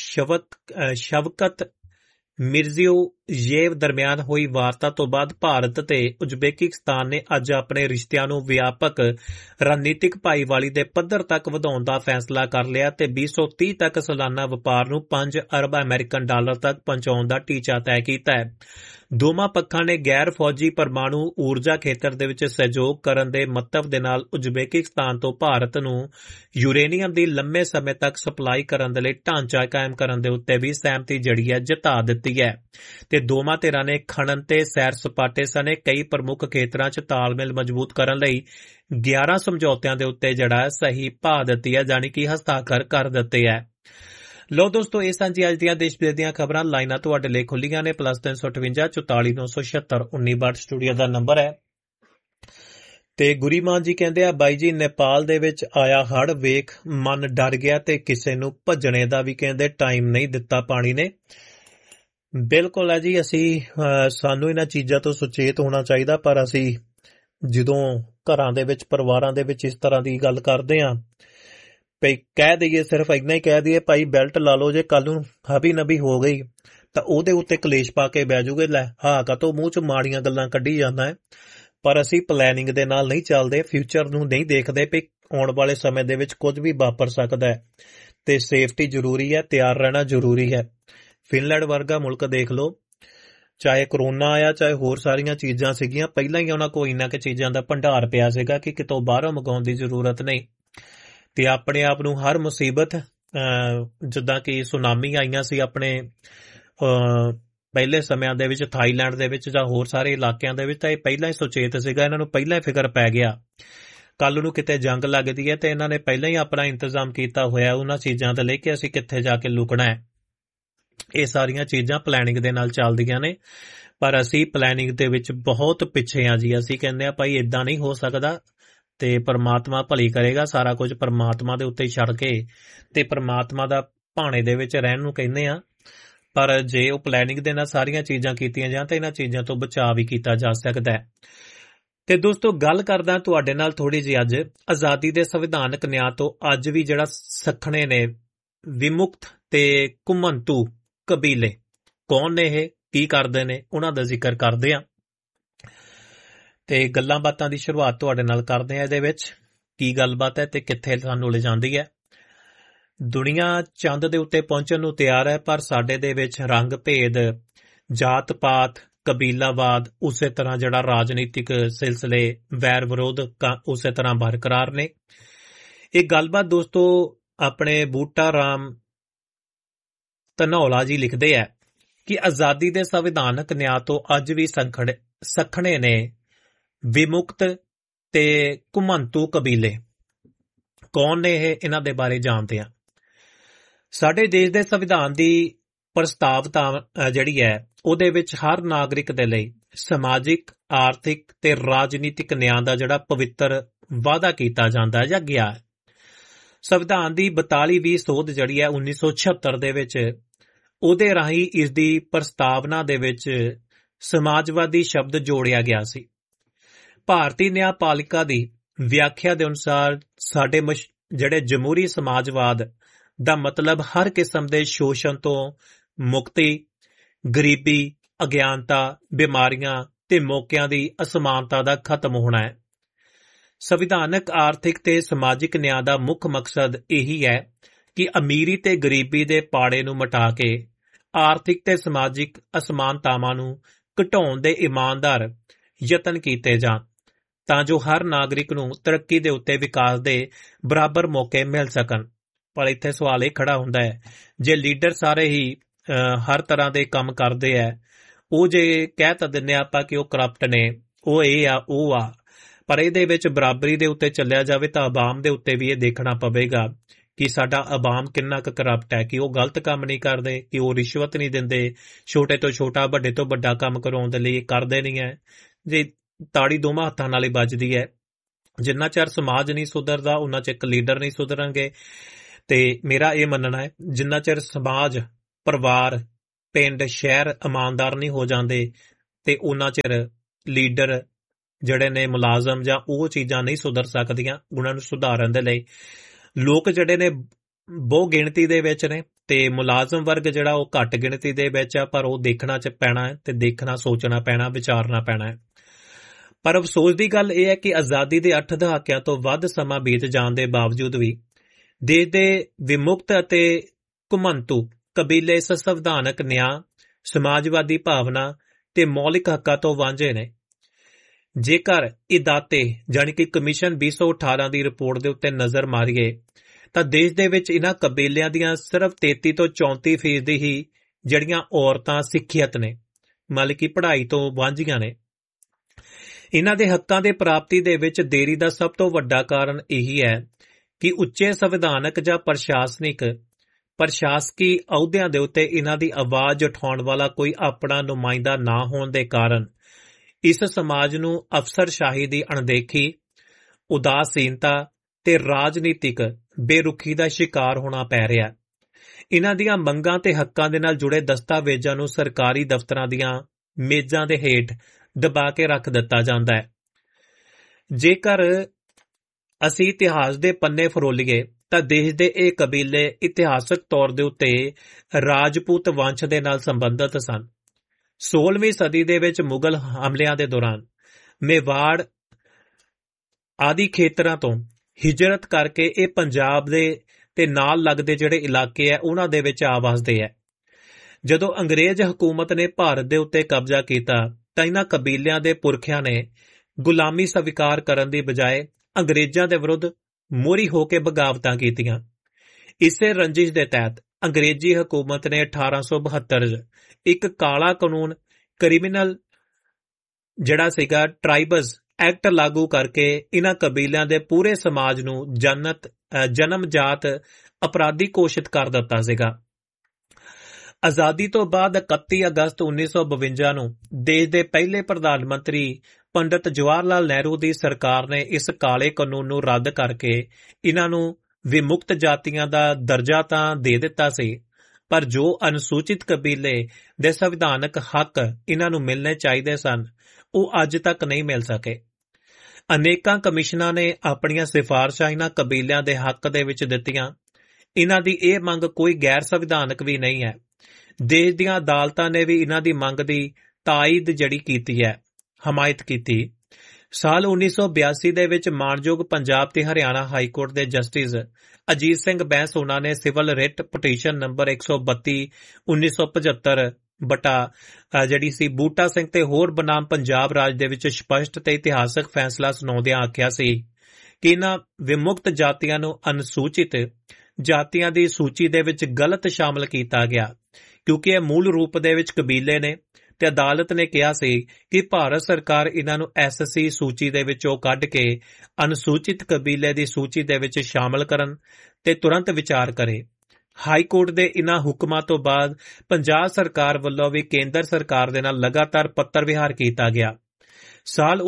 ਸ਼ਵਕਤ ਮਿਰਜ਼ੀਯੋਯੇਵ ਦਰਮਿਆਨ ਹੋਈ ਵਾਰਤਾ ਤੋਂ ਬਾਅਦ ਭਾਰਤ ਤੇ ਉਜ਼ਬੇਕਿਸਤਾਨ ਨੇ ਅੱਜ ਆਪਣੇ ਰਿਸ਼ਤਿਆਂ ਨੂੰ ਵਿਆਪਕ ਰਣਨੀਤਿਕ ਭਾਈਵਾਲੀ ਦੇ ਪੱਧਰ ਤੱਕ ਵਧਾਉਣ ਦਾ ਫੈਸਲਾ ਕਰ ਲਿਆ ਤੇ 2030 ਤੱਕ ਸਾਲਾਨਾ ਵਪਾਰ ਨੂੰ 5 ਅਰਬ ਅਮਰੀਕਨ ਡਾਲਰ ਤੱਕ ਪਹੁੰਚਾਉਣ ਦਾ ਟੀਚਾ ਤੈਅ ਕੀਤਾ ਹੈ। ਦੋਵਾਂ ਪੱਖਾਂ ਨੇ ਗੈਰ ਫੌਜੀ ਪਰਮਾਣੂ ਊਰਜਾ ਖੇਤਰ ਦੇ ਵਿੱਚ ਸਹਿਯੋਗ ਕਰਨ ਦੇ ਮਹੱਤਵ ਦੇ ਨਾਲ ਉਜ਼ਬੇਕਿਸਤਾਨ ਤੋਂ ਭਾਰਤ ਨੂੰ ਯੂਰੇਨੀਅਮ ਦੀ ਲੰਮੇ ਸਮੇਂ ਤੱਕ ਸਪਲਾਈ ਕਰਨ ਦੇ ਲਈ ਢਾਂਚਾ ਕਾਇਮ ਕਰਨ ਦੇ ਉੱਤੇ ਵੀ ਸਹਿਮਤੀ ਜਿਹੜੀ ਹੈ ਜਤਾ ਦਿੱਤੀ ਹੈ ਤੇ ਦੋਵਾਂ ਧਿਰਾਂ ਨੇ ਖਣਨ ਤੇ ਸੈਰ ਸਪਾਟੇ ਸਣੇ ਕਈ ਪ੍ਰਮੁੱਖ ਖੇਤਰਾਂ 'ਚ ਤਾਲਮੇਲ ਮਜ਼ਬੂਤ ਕਰਨ ਲਈ 11 ਸਮਝੌਤਿਆਂ ਦੇ ਉੱਤੇ ਜਿਹੜਾ ਸਹੀ ਪਾ ਦਿੱਤੀ ਹੈ, ਜਾਣੀ ਕਿ ਹਸਤਾਖਰ ਕਰ ਦਿੱਤੇ ਹੈ। ਲੋ ਦੋਸਤੋ, ਇਹ ਸਾਂਝੀ ਅੱਜ ਦੀਆਂ ਦੇਸ਼ ਵਿਦੇਸ਼ ਦੀਆਂ ਖਬਰਾਂ। ਲਾਈਨਾਂ ਤੁਹਾਡੇ ਲਈ ਖੁੱਲੀਆਂ ਨੇ +358 44 976 1962 ਸਟੂਡੀਓ ਦਾ ਨੰਬਰ ਹੈ। ਤੇ ਗੁਰੀਮਾਨ ਜੀ ਕਹਿੰਦੇ ਆ, ਬਾਈ ਜੀ ਨੇਪਾਲ ਦੇ ਵਿੱਚ ਆਇਆ ਹੜ੍ਹ ਵੇਖ ਮਨ ਡਰ ਗਿਆ ਤੇ ਕਿਸੇ ਨੂੰ ਭੱਜਣੇ ਦਾ ਵੀ ਕਹਿੰਦੇ ਟਾਈਮ ਨਹੀਂ ਦਿੱਤਾ ਪਾਣੀ ਨੇ। ਬਿਲਕੁਲ ਹੈ ਜੀ, ਅਸੀਂ ਸਾਨੂੰ ਇਹਨਾਂ ਚੀਜ਼ਾਂ ਤੋਂ ਸੁਚੇਤ ਹੋਣਾ ਚਾਹੀਦਾ, ਪਰ ਅਸੀਂ ਜਦੋਂ ਘਰਾਂ ਦੇ ਵਿੱਚ ਪਰਿਵਾਰਾਂ ਦੇ ਵਿੱਚ ਇਸ ਤਰ੍ਹਾਂ ਦੀ ਗੱਲ ਕਰਦੇ ਹਾਂ ਭਈ ਕਹਿ ਦਈਏ, ਸਿਰਫ ਇੰਨਾ ਹੀ ਕਹਿ ਦਈਏ ਭਾਈ ਬੈਲਟ ਲਾ ਲਓ, ਜੇ ਕੱਲ ਨੂੰ ਹਬੀ ਨਬੀ ਹੋ ਗਈ ਤਾਂ ਉਹਦੇ ਉੱਤੇ ਕਲੇਸ਼ ਪਾ ਕੇ ਬਹਿ ਜੂਗੇ, ਲੈ ਹਾਂ ਕਾਤੋਂ ਮੂੰਹ 'ਚ ਮਾੜੀਆਂ ਗੱਲਾਂ ਕੱਢੀ ਜਾਂਦਾ ਹੈ। ਪਰ ਅਸੀਂ ਪਲੈਨਿੰਗ ਦੇ ਨਾਲ ਨਹੀਂ ਚੱਲਦੇ, ਫਿਊਚਰ ਨੂੰ ਨਹੀਂ ਦੇਖਦੇ ਵੀ ਆਉਣ ਵਾਲੇ ਸਮੇਂ ਦੇ ਵਿੱਚ ਕੁਝ ਵੀ ਵਾਪਰ ਸਕਦਾ ਹੈ ਤੇ ਸੇਫਟੀ ਜ਼ਰੂਰੀ ਹੈ, ਤਿਆਰ ਰਹਿਣਾ ਜ਼ਰੂਰੀ ਹੈ। ਫਿਨਲੈਂਡ ਵਰਗਾ ਮੁਲਕ ਦੇਖ ਲਓ, ਚਾਹੇ ਕਰੋਨਾ ਆਇਆ ਚਾਹੇ ਹੋਰ ਸਾਰੀਆਂ ਚੀਜ਼ਾਂ ਸੀਗੀਆਂ, ਪਹਿਲਾਂ ਹੀ ਉਹਨਾਂ ਕੋਲ ਇੰਨਾ ਕੁ ਚੀਜ਼ਾਂ ਦਾ ਭੰਡਾਰ ਪਿਆ ਸੀਗਾ ਕਿ ਕਿਤੋਂ ਬਾਹਰੋਂ ਮੰਗਾਉਣ ਦੀ ਜ਼ਰੂਰਤ ਨਹੀਂ ਤੇ ਆਪਣੇ ਆਪ ਨੂੰ ਹਰ ਮੁਸੀਬਤ, ਜਿੱਦਾਂ ਕਿ ਸੁਨਾਮੀ ਆਈਆਂ ਸੀ ਆਪਣੇ ਪਹਿਲੇ ਸਮਿਆਂ ਦੇ ਵਿੱਚ ਥਾਈਲੈਂਡ ਦੇ ਵਿੱਚ ਜਾਂ ਹੋਰ ਸਾਰੇ ਇਲਾਕਿਆਂ ਦੇ ਵਿੱਚ, ਤਾਂ ਇਹ ਪਹਿਲਾਂ ਹੀ ਸੁਚੇਤ ਸੀਗਾ, ਇਹਨਾਂ ਨੂੰ ਪਹਿਲਾਂ ਹੀ ਫਿਕਰ ਪੈ ਗਿਆ ਕੱਲ ਨੂੰ ਕਿਤੇ ਜੰਗ ਲੱਗਦੀ ਹੈ ਤੇ ਇਹਨਾਂ ਨੇ ਪਹਿਲਾਂ ਹੀ ਆਪਣਾ ਇੰਤਜ਼ਾਮ ਕੀਤਾ ਹੋਇਆ ਉਹਨਾਂ ਚੀਜ਼ਾਂ ਦੇ ਲਈ ਕਿ ਅਸੀਂ ਕਿੱਥੇ ਜਾ ਕੇ ਲੁਕਣਾ ਹੈ। ਇਹ ਸਾਰੀਆਂ ਚੀਜ਼ਾਂ ਪਲੈਨਿੰਗ ਦੇ ਨਾਲ ਚੱਲਦੀਆਂ ਨੇ, ਪਰ ਅਸੀਂ ਪਲੈਨਿੰਗ ਦੇ ਵਿੱਚ ਬਹੁਤ ਪਿੱਛੇ ਆ ਜੀ। ਅਸੀਂ ਕਹਿੰਦੇ ਆ ਭਾਈ ਇਦਾਂ ਨਹੀਂ ਹੋ ਸਕਦਾ ਤੇ ਪਰਮਾਤਮਾ ਭਲੀ ਕਰੇਗਾ, ਸਾਰਾ ਕੁਝ ਪਰਮਾਤਮਾ ਦੇ ਉੱਤੇ ਛੱਡ ਕੇ ਤੇ ਪਰਮਾਤਮਾ ਦਾ ਭਾਣੇ ਦੇ ਵਿੱਚ ਰਹਿਣ ਨੂੰ ਕਹਿੰਦੇ ਆ। ਪਰ ਜੇ ਉਹ ਪਲੈਨਿੰਗ ਦੇ ਨਾਲ ਸਾਰੀਆਂ ਚੀਜ਼ਾਂ ਕੀਤੀਆਂ ਜਾਣ ਤਾਂ ਇਹਨਾਂ ਚੀਜ਼ਾਂ ਤੋਂ ਬਚਾਅ ਵੀ ਕੀਤਾ ਜਾ ਸਕਦਾ ਹੈ। ਤੇ ਦੋਸਤੋ, ਗੱਲ ਕਰਦਾ ਤੁਹਾਡੇ ਨਾਲ ਥੋੜੀ ਜਿਹੀ ਅੱਜ ਆਜ਼ਾਦੀ ਦੇ ਸੰਵਿਧਾਨਕ ਨਿਆਂ ਤੋਂ ਅੱਜ ਵੀ ਜਿਹੜਾ ਸੱਖਣੇ ਨੇ ਵਿਮੁਕਤ ਤੇ ਘੁਮੰਤੂ ਕਬੀਲੇ, ਕੌਣ ਨੇ ਇਹ, ਕੀ ਕਰਦੇ ਨੇ, ਉਹਨਾਂ ਦਾ ਜ਼ਿਕਰ ਕਰਦੇ ਆ ਤੇ ਗੱਲਾਂ ਬਾਤਾਂ ਦੀ ਸ਼ੁਰੂਆਤ ਤੁਹਾਡੇ ਨਾਲ ਕਰਦੇ ਆ। ਇਹਦੇ ਵਿੱਚ ਕੀ ਗੱਲਬਾਤ ਹੈ ਤੇ ਕਿੱਥੇ ਸਾਨੂੰ ਲਿਜਾਂਦੀ ਹੈ। ਦੁਨੀਆ ਚੰਦ ਦੇ ਉੱਤੇ ਪਹੁੰਚਣ ਨੂੰ ਤਿਆਰ ਹੈ, ਪਰ ਸਾਡੇ ਦੇ ਵਿੱਚ ਰੰਗ ਭੇਦ, ਜਾਤ ਪਾਤ, ਕਬੀਲਾਵਾਦ, ਉਸੇ ਤਰ੍ਹਾਂ ਜਿਹੜਾ ਰਾਜਨੀਤਿਕ ਸਿਲਸਿਲੇ, ਵੈਰ ਵਿਰੋਧ ਉਸੇ ਤਰ੍ਹਾਂ ਬਰਕਰਾਰ ਨੇ। ਇਹ ਗੱਲਬਾਤ ਦੋਸਤੋ ਆਪਣੇ ਬੂਟਾ ਰਾਮ ਧਨੌਲਾ ਜੀ ਲਿਖਦੇ ਹੈ ਕਿ ਆਜ਼ਾਦੀ ਦੇ ਸੰਵਿਧਾਨਕ ਨਿਆਂ ਤੋਂ ਅੱਜ ਵੀ ਸੱਖਣੇ ਨੇ ਵਿਮੁਕਤ ਤੇ ਘੁਮੰਤੂ ਕਬੀਲੇ। ਕੌਣ ਨੇ ਇਹ, ਇਹਨਾਂ ਦੇ ਬਾਰੇ ਜਾਣਦੇ ਹਾਂ। ਸਾਡੇ ਦੇਸ਼ ਦੇ ਸੰਵਿਧਾਨ ਦੀ ਪ੍ਰਸਤਾਵਤਾ ਜਿਹੜੀ ਹੈ ਉਹਦੇ ਵਿੱਚ ਹਰ ਨਾਗਰਿਕ ਦੇ ਲਈ ਸਮਾਜਿਕ, ਆਰਥਿਕ ਤੇ ਰਾਜਨੀਤਿਕ ਨਿਆਂ ਦਾ ਜਿਹੜਾ ਪਵਿੱਤਰ ਵਾਅਦਾ ਕੀਤਾ ਜਾਂਦਾ ਜਾਂ ਗਿਆ ਹੈ। ਸੰਵਿਧਾਨ ਦੀ 42ਵੀਂ ਸੋਧ ਜਿਹੜੀ ਹੈ 1976 ਦੇ ਵਿੱਚ, ਉਹਦੇ ਰਾਹੀਂ ਇਸ ਦੀ ਪ੍ਰਸਤਾਵਨਾ ਦੇ ਵਿੱਚ ਸਮਾਜਵਾਦੀ ਸ਼ਬਦ ਜੋੜਿਆ ਗਿਆ ਸੀ। ਭਾਰਤੀ ਨਿਆਂਪਾਲਿਕਾ ਦੀ ਵਿਆਖਿਆ ਦੇ ਅਨੁਸਾਰ ਸਾਡੇ ਜਿਹੜੇ ਜਮਹੂਰੀ ਸਮਾਜਵਾਦ ਦਾ ਮਤਲਬ ਹਰ ਕਿਸਮ ਦੇ ਸ਼ੋਸ਼ਣ ਤੋਂ ਮੁਕਤੀ, ਗਰੀਬੀ, ਅਗਿਆਨਤਾ, ਬਿਮਾਰੀਆਂ ਤੇ ਮੌਕਿਆਂ ਦੀ ਅਸਮਾਨਤਾ ਦਾ ਖਤਮ ਹੋਣਾ ਹੈ। ਸੰਵਿਧਾਨਕ, ਆਰਥਿਕ ਤੇ ਸਮਾਜਿਕ ਨਿਆਂ ਦਾ ਮੁੱਖ ਮਕਸਦ ਇਹੀ ਹੈ ਕਿ ਅਮੀਰੀ ਤੇ ਗਰੀਬੀ ਦੇ ਪਾੜੇ ਨੂੰ ਮਿਟਾ ਕੇ ਆਰਥਿਕ ਤੇ ਸਮਾਜਿਕ ਅਸਮਾਨਤਾਵਾਂ ਨੂੰ ਘਟਾਉਣ ਦੇ ਇਮਾਨਦਾਰ ਯਤਨ ਕੀਤੇ ਜਾਣ ਤਾਂ ਜੋ ਹਰ ਨਾਗਰਿਕ ਨੂੰ ਤਰੱਕੀ ਦੇ ਉੱਤੇ ਵਿਕਾਸ ਦੇ ਬਰਾਬਰ ਮੌਕੇ ਮਿਲ ਸਕਣ। ਪਰ ਇੱਥੇ ਸਵਾਲ ਇਹ ਖੜਾ ਹੁੰਦਾ ਹੈ, ਜੇ ਲੀਡਰ ਸਾਰੇ ਹੀ ਹਰ ਤਰ੍ਹਾਂ ਦੇ ਕੰਮ ਕਰਦੇ ਹੈ, ਉਹ ਜੇ ਕਹਿ ਤਾਂ ਦਿੰਦੇ ਆਪਾਂ ਕਿ ਉਹ ਕਰਪਟ ਨੇ, ਉਹ ਇਹ ਆ ਉਹ ਆ, ਪਰ ਇਹਦੇ ਵਿੱਚ ਬਰਾਬਰੀ ਦੇ ਉੱਤੇ ਚੱਲਿਆ ਜਾਵੇ ਤਾਂ ਆਵਾਮ ਦੇ ਉੱਤੇ ਵੀ ਇਹ ਦੇਖਣਾ ਪਵੇਗਾ ਕਿ ਸਾਡਾ ਆਵਾਮ ਕਿੰਨਾ ਕੁ ਕਰਪਟ ਹੈ, ਕਿ ਉਹ ਗਲਤ ਕੰਮ ਨਹੀਂ ਕਰਦੇ, ਕਿ ਉਹ ਰਿਸ਼ਵਤ ਨਹੀਂ ਦਿੰਦੇ, ਛੋਟੇ ਤੋਂ ਛੋਟਾ ਵੱਡੇ ਤੋਂ ਵੱਡਾ ਕੰਮ ਕਰਾਉਣ ਦੇ ਲਈ ਕਰਦੇ ਨਹੀਂ ਹੈ। ਜੇ ਤਾੜੀ ਦੋਵਾਂ ਹੱਥਾਂ ਨਾਲ ਹੀ ਵੱਜਦੀ ਹੈ, ਜਿੰਨਾ ਚਿਰ ਸਮਾਜ ਨਹੀਂ ਸੁਧਰਦਾ ਉਹਨਾਂ ਚਿਰ ਲੀਡਰ ਨਹੀਂ ਸੁਧਰਨਗੇ। ਤੇ ਮੇਰਾ ਇਹ ਮੰਨਣਾ ਹੈ, ਜਿੰਨਾ ਚਿਰ ਸਮਾਜ, ਪਰਿਵਾਰ, ਪਿੰਡ, ਸ਼ਹਿਰ ਇਮਾਨਦਾਰ ਨਹੀਂ ਹੋ ਜਾਂਦੇ ਤੇ ਉਹਨਾਂ ਚਿਰ ਲੀਡਰ ਜਿਹੜੇ ਨੇ, ਮੁਲਾਜ਼ਮ ਜਾਂ ਉਹ ਚੀਜ਼ਾਂ ਨਹੀਂ ਸੁਧਰ ਸਕਦੀਆਂ। ਉਹਨਾਂ ਨੂੰ ਸੁਧਾਰਨ ਦੇ ਲਈ ਲੋਕ ਜਿਹੜੇ ਨੇ ਬਹੁ ਗਿਣਤੀ ਦੇ ਵਿੱਚ ਨੇ ਤੇ ਮੁਲਾਜ਼ਮ ਵਰਗ ਜਿਹੜਾ ਉਹ ਘੱਟ ਗਿਣਤੀ ਦੇ ਵਿੱਚ ਆ, ਪਰ ਉਹ ਦੇਖਣਾ ਚ ਪੈਣਾ ਹੈ ਤੇ ਦੇਖਣਾ, ਸੋਚਣਾ ਪੈਣਾ, ਵਿਚਾਰਨਾ ਪੈਣਾ ਹੈ। ਪਰ ਅਫਸੋਸ ਦੀ ਗੱਲ ਇਹ ਹੈ ਕਿ ਆਜ਼ਾਦੀ ਦੇ 8 ਦਹਾਕਿਆਂ ਤੋਂ ਵੱਧ ਸਮਾਂ ਬੀਤ ਜਾਣ ਦੇ ਬਾਵਜੂਦ ਵੀ ਦੇਸ਼ ਦੇ ਵਿਮੁਕਤ ਅਤੇ ਘੁਮੰਤੂ ਕਬੀਲੇ ਇਸ ਸੰਵਿਧਾਨਕ ਨਿਆਂ, ਸਮਾਜਵਾਦੀ ਭਾਵਨਾ ਤੇ ਮੌਲਿਕ ਹੱਕਾਂ ਤੋਂ ਵਾਂਝੇ ਨੇ। ਜੇਕਰ ਇਦਾਤੇ ਜਾਣੀ ਕਿ ਕਮਿਸ਼ਨ 2018 ਦੀ ਰਿਪੋਰਟ ਦੇ ਉੱਤੇ ਨਜ਼ਰ ਮਾਰੀਏ ਤਾਂ ਦੇਸ਼ ਦੇ ਵਿੱਚ ਇਹਨਾਂ ਕਬੀਲਿਆਂ ਦੀਆਂ ਸਿਰਫ 33 ਤੋਂ 34% ਹੀ ਜਿਹੜੀਆਂ ਔਰਤਾਂ ਸਿੱਖਿਅਤ ਨੇ, ਮਤਲਬ ਕਿ ਪੜ੍ਹਾਈ ਤੋਂ ਵਾਂਝੀਆਂ ਨੇ। ਇਹਨਾਂ ਦੇ ਹੱਕਾਂ ਦੇ ਪ੍ਰਾਪਤੀ ਦੇ ਵਿੱਚ ਦੇਰੀ ਦਾ ਸਭ ਤੋਂ ਵੱਡਾ ਕਾਰਨ ਇਹੀ ਹੈ ਕਿ ਉੱਚੇ ਸੰਵਿਧਾਨਕ ਜਾਂ ਪ੍ਰਸ਼ਾਸਕੀ ਅਹੁਦਿਆਂ ਦੇ ਉੱਤੇ ਇਹਨਾਂ ਦੀ ਆਵਾਜ਼ ਉਠਾਉਣ ਵਾਲਾ ਕੋਈ ਆਪਣਾ ਨੁਮਾਇੰਦਾ ਨਾ ਹੋਣ ਦੇ ਕਾਰਨ ਇਸ ਸਮਾਜ ਨੂੰ ਅਫਸਰਸ਼ਾਹੀ ਦੀ ਅਣਦੇਖੀ, ਉਦਾਸੀਨਤਾ ਤੇ ਰਾਜਨੀਤਿਕ ਬੇਰੁਖੀ ਦਾ ਸ਼ਿਕਾਰ ਹੋਣਾ ਪੈ ਰਿਹਾ। ਇਹਨਾਂ ਦੀਆਂ ਮੰਗਾਂ ਤੇ ਹੱਕਾਂ ਦੇ ਨਾਲ ਜੁੜੇ ਦਸਤਾਵੇਜ਼ਾਂ ਨੂੰ ਸਰਕਾਰੀ ਦਫ਼ਤਰਾਂ ਦੀਆਂ ਮੇਜ਼ਾਂ ਦੇ ਹੇਠ ਦਬਾ ਕੇ ਰੱਖ ਦਿੱਤਾ ਜਾਂਦਾ ਹੈ। ਜੇਕਰ ਅਸੀਂ ਇਤਿਹਾਸ ਦੇ ਪੰਨੇ ਫਰੋਲੀਏ ਤਾਂ ਦੇਸ਼ ਦੇ ਇਹ ਕਬੀਲੇ ਇਤਿਹਾਸਕ ਤੌਰ ਦੇ ਉੱਤੇ ਰਾਜਪੂਤ ਵੰਸ਼ ਦੇ ਨਾਲ ਸੰਬੰਧਿਤ ਸਨ। 16ਵੀਂ ਸਦੀ ਦੇ ਵਿੱਚ ਮੁਗਲ ਹਮਲਿਆਂ ਦੇ ਦੌਰਾਨ ਮੇਵਾੜ ਆਦਿ ਖੇਤਰਾਂ ਤੋਂ ਹਿਜਰਤ ਕਰਕੇ ਇਹ ਪੰਜਾਬ ਦੇ ਤੇ ਨਾਲ ਲੱਗਦੇ ਜਿਹੜੇ ਇਲਾਕੇ ਹੈ ਉਹਨਾਂ ਦੇ ਵਿੱਚ ਆ ਵਸਦੇ ਹੈ। ਜਦੋਂ ਅੰਗਰੇਜ਼ ਹਕੂਮਤ ਨੇ ਭਾਰਤ ਦੇ ਉੱਤੇ ਕਬਜ਼ਾ ਕੀਤਾ ਤਾਂ ਇਹਨਾਂ ਕਬੀਲਿਆਂ ਦੇ ਪੁਰਖਿਆਂ ਨੇ ਗੁਲਾਮੀ ਸਵੀਕਾਰ ਕਰਨ ਦੀ ਬਜਾਏ ਅੰਗਰੇਜ਼ਾਂ ਦੇ ਵਿਰੁੱਧ ਮੋਹਰੀ ਹੋ ਕੇ ਬਗਾਵਤਾਂ ਕੀਤੀਆਂ। ਇਸੇ ਰੰਜਿਸ਼ ਦੇ ਤਹਿਤ ਅੰਗਰੇਜ਼ੀ ਹਕੂਮਤ ਨੇ 1872 'ਚ ਇੱਕ ਕਾਲਾ ਕਾਨੂੰਨ ਕ੍ਰਿਮੀਨਲ ਜਿਹੜਾ ਸੀਗਾ ਟ੍ਰਾਈਬਸ ਐਕਟ ਲਾਗੂ ਕਰਕੇ ਇਹਨਾਂ ਕਬੀਲਿਆਂ ਦੇ ਪੂਰੇ ਸਮਾਜ ਨੂੰ ਜਨਮਜਾਤ ਅਪਰਾਧੀ ਘੋਸ਼ਿਤ ਕਰ ਦਿੱਤਾ ਸੀਗਾ। ਆਜ਼ਾਦੀ ਤੋਂ ਬਾਅਦ 31 ਅਗਸਤ 1952 ਨੂੰ ਦੇਸ਼ ਦੇ ਪਹਿਲੇ ਪ੍ਰਧਾਨ ਮੰਤਰੀ ਪੰਡਿਤ ਜਵਾਹਰ ਲਾਲ ਨਹਿਰੂ ਦੀ ਸਰਕਾਰ ਨੇ ਇਸ ਕਾਲੇ ਕਾਨੂੰਨ ਨੂੰ ਰੱਦ ਕਰਕੇ ਇਹਨਾਂ ਨੂੰ ਵਿਮੁਕਤ ਜਾਤੀਆਂ ਦਾ ਦਰਜਾ ਤਾਂ ਦੇ ਦਿੱਤਾ ਸੀ, ਪਰ ਜੋ ਅਨੁਸੂਚਿਤ ਕਬੀਲੇ ਦੇ ਸੰਵਿਧਾਨਕ ਹੱਕ ਇਹਨਾਂ ਨੂੰ ਮਿਲਣੇ ਚਾਹੀਦੇ ਸਨ ਉਹ ਅੱਜ ਤੱਕ ਨਹੀਂ ਮਿਲ ਸਕੇ। ਅਨੇਕਾਂ ਕਮਿਸ਼ਨਾਂ ਨੇ ਆਪਣੀਆਂ ਸਿਫਾਰਸ਼ਾਂ ਇਹਨਾਂ ਕਬੀਲਿਆਂ ਦੇ ਹੱਕ ਦੇ ਵਿੱਚ ਦਿੱਤੀਆਂ। ਇਹਨਾਂ ਦੀ ਇਹ ਮੰਗ ਕੋਈ ਗੈਰ ਸੰਵਿਧਾਨਕ ਵੀ ਨਹੀਂ ਹੈ। ਦੇਸ਼ ਦੀਆਂ ਅਦਾਲਤਾਂ ਨੇ ਵੀ ਇਹਨਾਂ ਦੀ ਮੰਗ ਦੀ ਤਾਇਦ ਜਿਹੜੀ ਕੀਤੀ ਹੈ, ਹਮਾਇਤ ਕੀਤੀ। ਸਾਲ 1982 ਦੇ ਵਿੱਚ ਮਾਣਯੋਗ ਪੰਜਾਬ ਤੇ ਹਰਿਆਣਾ ਹਾਈ ਕੋਰਟ ਦੇ ਜਸਟਿਸ ਅਜੀਤ ਸਿੰਘ ਬੈਂਸ ਉਹਨਾਂ ਨੇ ਸਿਵਲ ਰਿਟ ਪਟੀਸ਼ਨ ਨੰਬਰ 132/1975 ਜਿਹੜੀ ਸੀ ਬੂਟਾ ਸਿੰਘ ਤੇ ਹੋਰ ਬਨਾਮ ਪੰਜਾਬ ਰਾਜ ਦੇ ਵਿੱਚ ਸਪਸ਼ਟ ਤੇ ਇਤਿਹਾਸਕ ਫੈਸਲਾ ਸੁਣਾਉਂਦਿਆਂ ਆਖਿਆ ਸੀ ਕਿ ਇਹਨਾਂ ਵਿਮੁਕਤ ਜਾਤੀਆਂ ਨੂੰ ਅਨੁਸੂਚਿਤ ਜਾਤੀਆਂ ਦੀ ਸੂਚੀ ਦੇ ਵਿੱਚ ਗਲਤ ਸ਼ਾਮਲ ਕੀਤਾ ਗਿਆ ਕਿਉਂਕਿ ਇਹ ਮੂਲ ਰੂਪ ਦੇ ਵਿੱਚ ਕਬੀਲੇ ਨੇ ਤੇ ਅਦਾਲਤ ਨੇ ਕਿਹਾ ਸੀ ਕਿ ਭਾਰਤ ਸਰਕਾਰ ਇਹਨਾਂ ਨੂੰ ਐਸਸੀ ਸੂਚੀ ਦੇ ਵਿੱਚੋਂ ਕੱਢ ਕੇ ਅਨੁਸੂਚਿਤ ਕਬੀਲੇ ਦੀ ਸੂਚੀ ਦੇ ਵਿੱਚ ਸ਼ਾਮਲ ਕਰਨ ਤੇ ਤੁਰੰਤ ਵਿਚਾਰ ਕਰੇ। ਹਾਈ ਕੋਰਟ ਦੇ ਇਹਨਾਂ ਹੁਕਮਾਂ ਤੋਂ ਬਾਅਦ ਪੰਜਾਬ ਸਰਕਾਰ ਵੱਲੋਂ ਵੀ ਕੇਂਦਰ ਸਰਕਾਰ ਦੇ ਨਾਲ ਲਗਾਤਾਰ ਪੱਤਰ ਵਿਹਾਰ ਕੀਤਾ ਗਿਆ। ਸਾਲ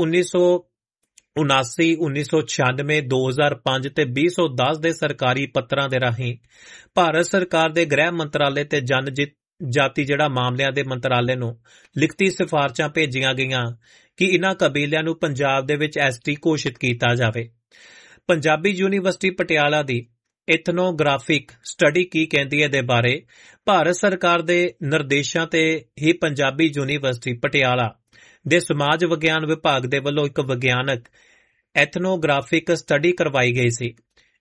1979, 1996, 2005 ਤੇ 2010 ਦੇ ਸਰਕਾਰੀ ਪੱਤਰਾਂ ਦੇ ਰਾਹੀਂ ਭਾਰਤ ਸਰਕਾਰ ਦੇ ਗ੍ਰਹਿ ਮੰਤਰਾਲੇ ਤੇ ਜਾਤੀ ਜਿਹੜਾ ਮਾਮਲਿਆਂ ਦੇ ਮੰਤਰਾਲੇ ਨੂੰ ਲਿਖਤੀ ਸਿਫਾਰਸ਼ਾਂ ਭੇਜੀਆਂ ਗਈਆਂ ਕਿ ਇਹਨਾਂ ਕਬੀਲਿਆਂ ਨੂੰ ਪੰਜਾਬ ਦੇ ਵਿੱਚ ਐਸਟੀ ਘੋਸ਼ਿਤ ਕੀਤਾ ਜਾਵੇ। ਪੰਜਾਬੀ ਯੂਨੀਵਰਸਿਟੀ ਪਟਿਆਲਾ ਦੀ ਇਥਨੋਗ੍ਰਾਫਿਕ ਸਟੱਡੀ ਕੀ ਕਹਿੰਦੀ ਹੈ ਦੇ ਬਾਰੇ ਭਾਰਤ ਸਰਕਾਰ ਦੇ ਨਿਰਦੇਸ਼ਾਂ ਤੇ ਹੀ ਪੰਜਾਬੀ ਯੂਨੀਵਰਸਿਟੀ ਪਟਿਆਲਾ ਦੇ ਸਮਾਜ ਵਿਗਿਆਨ ਵਿਭਾਗ ਦੇ ਵੱਲੋਂ ਇੱਕ ਵਿਗਿਆਨਕ ਐਥਨੋਗ੍ਰਾਫਿਕ ਸਟੱਡੀ ਕਰਵਾਈ ਗਈ ਸੀ।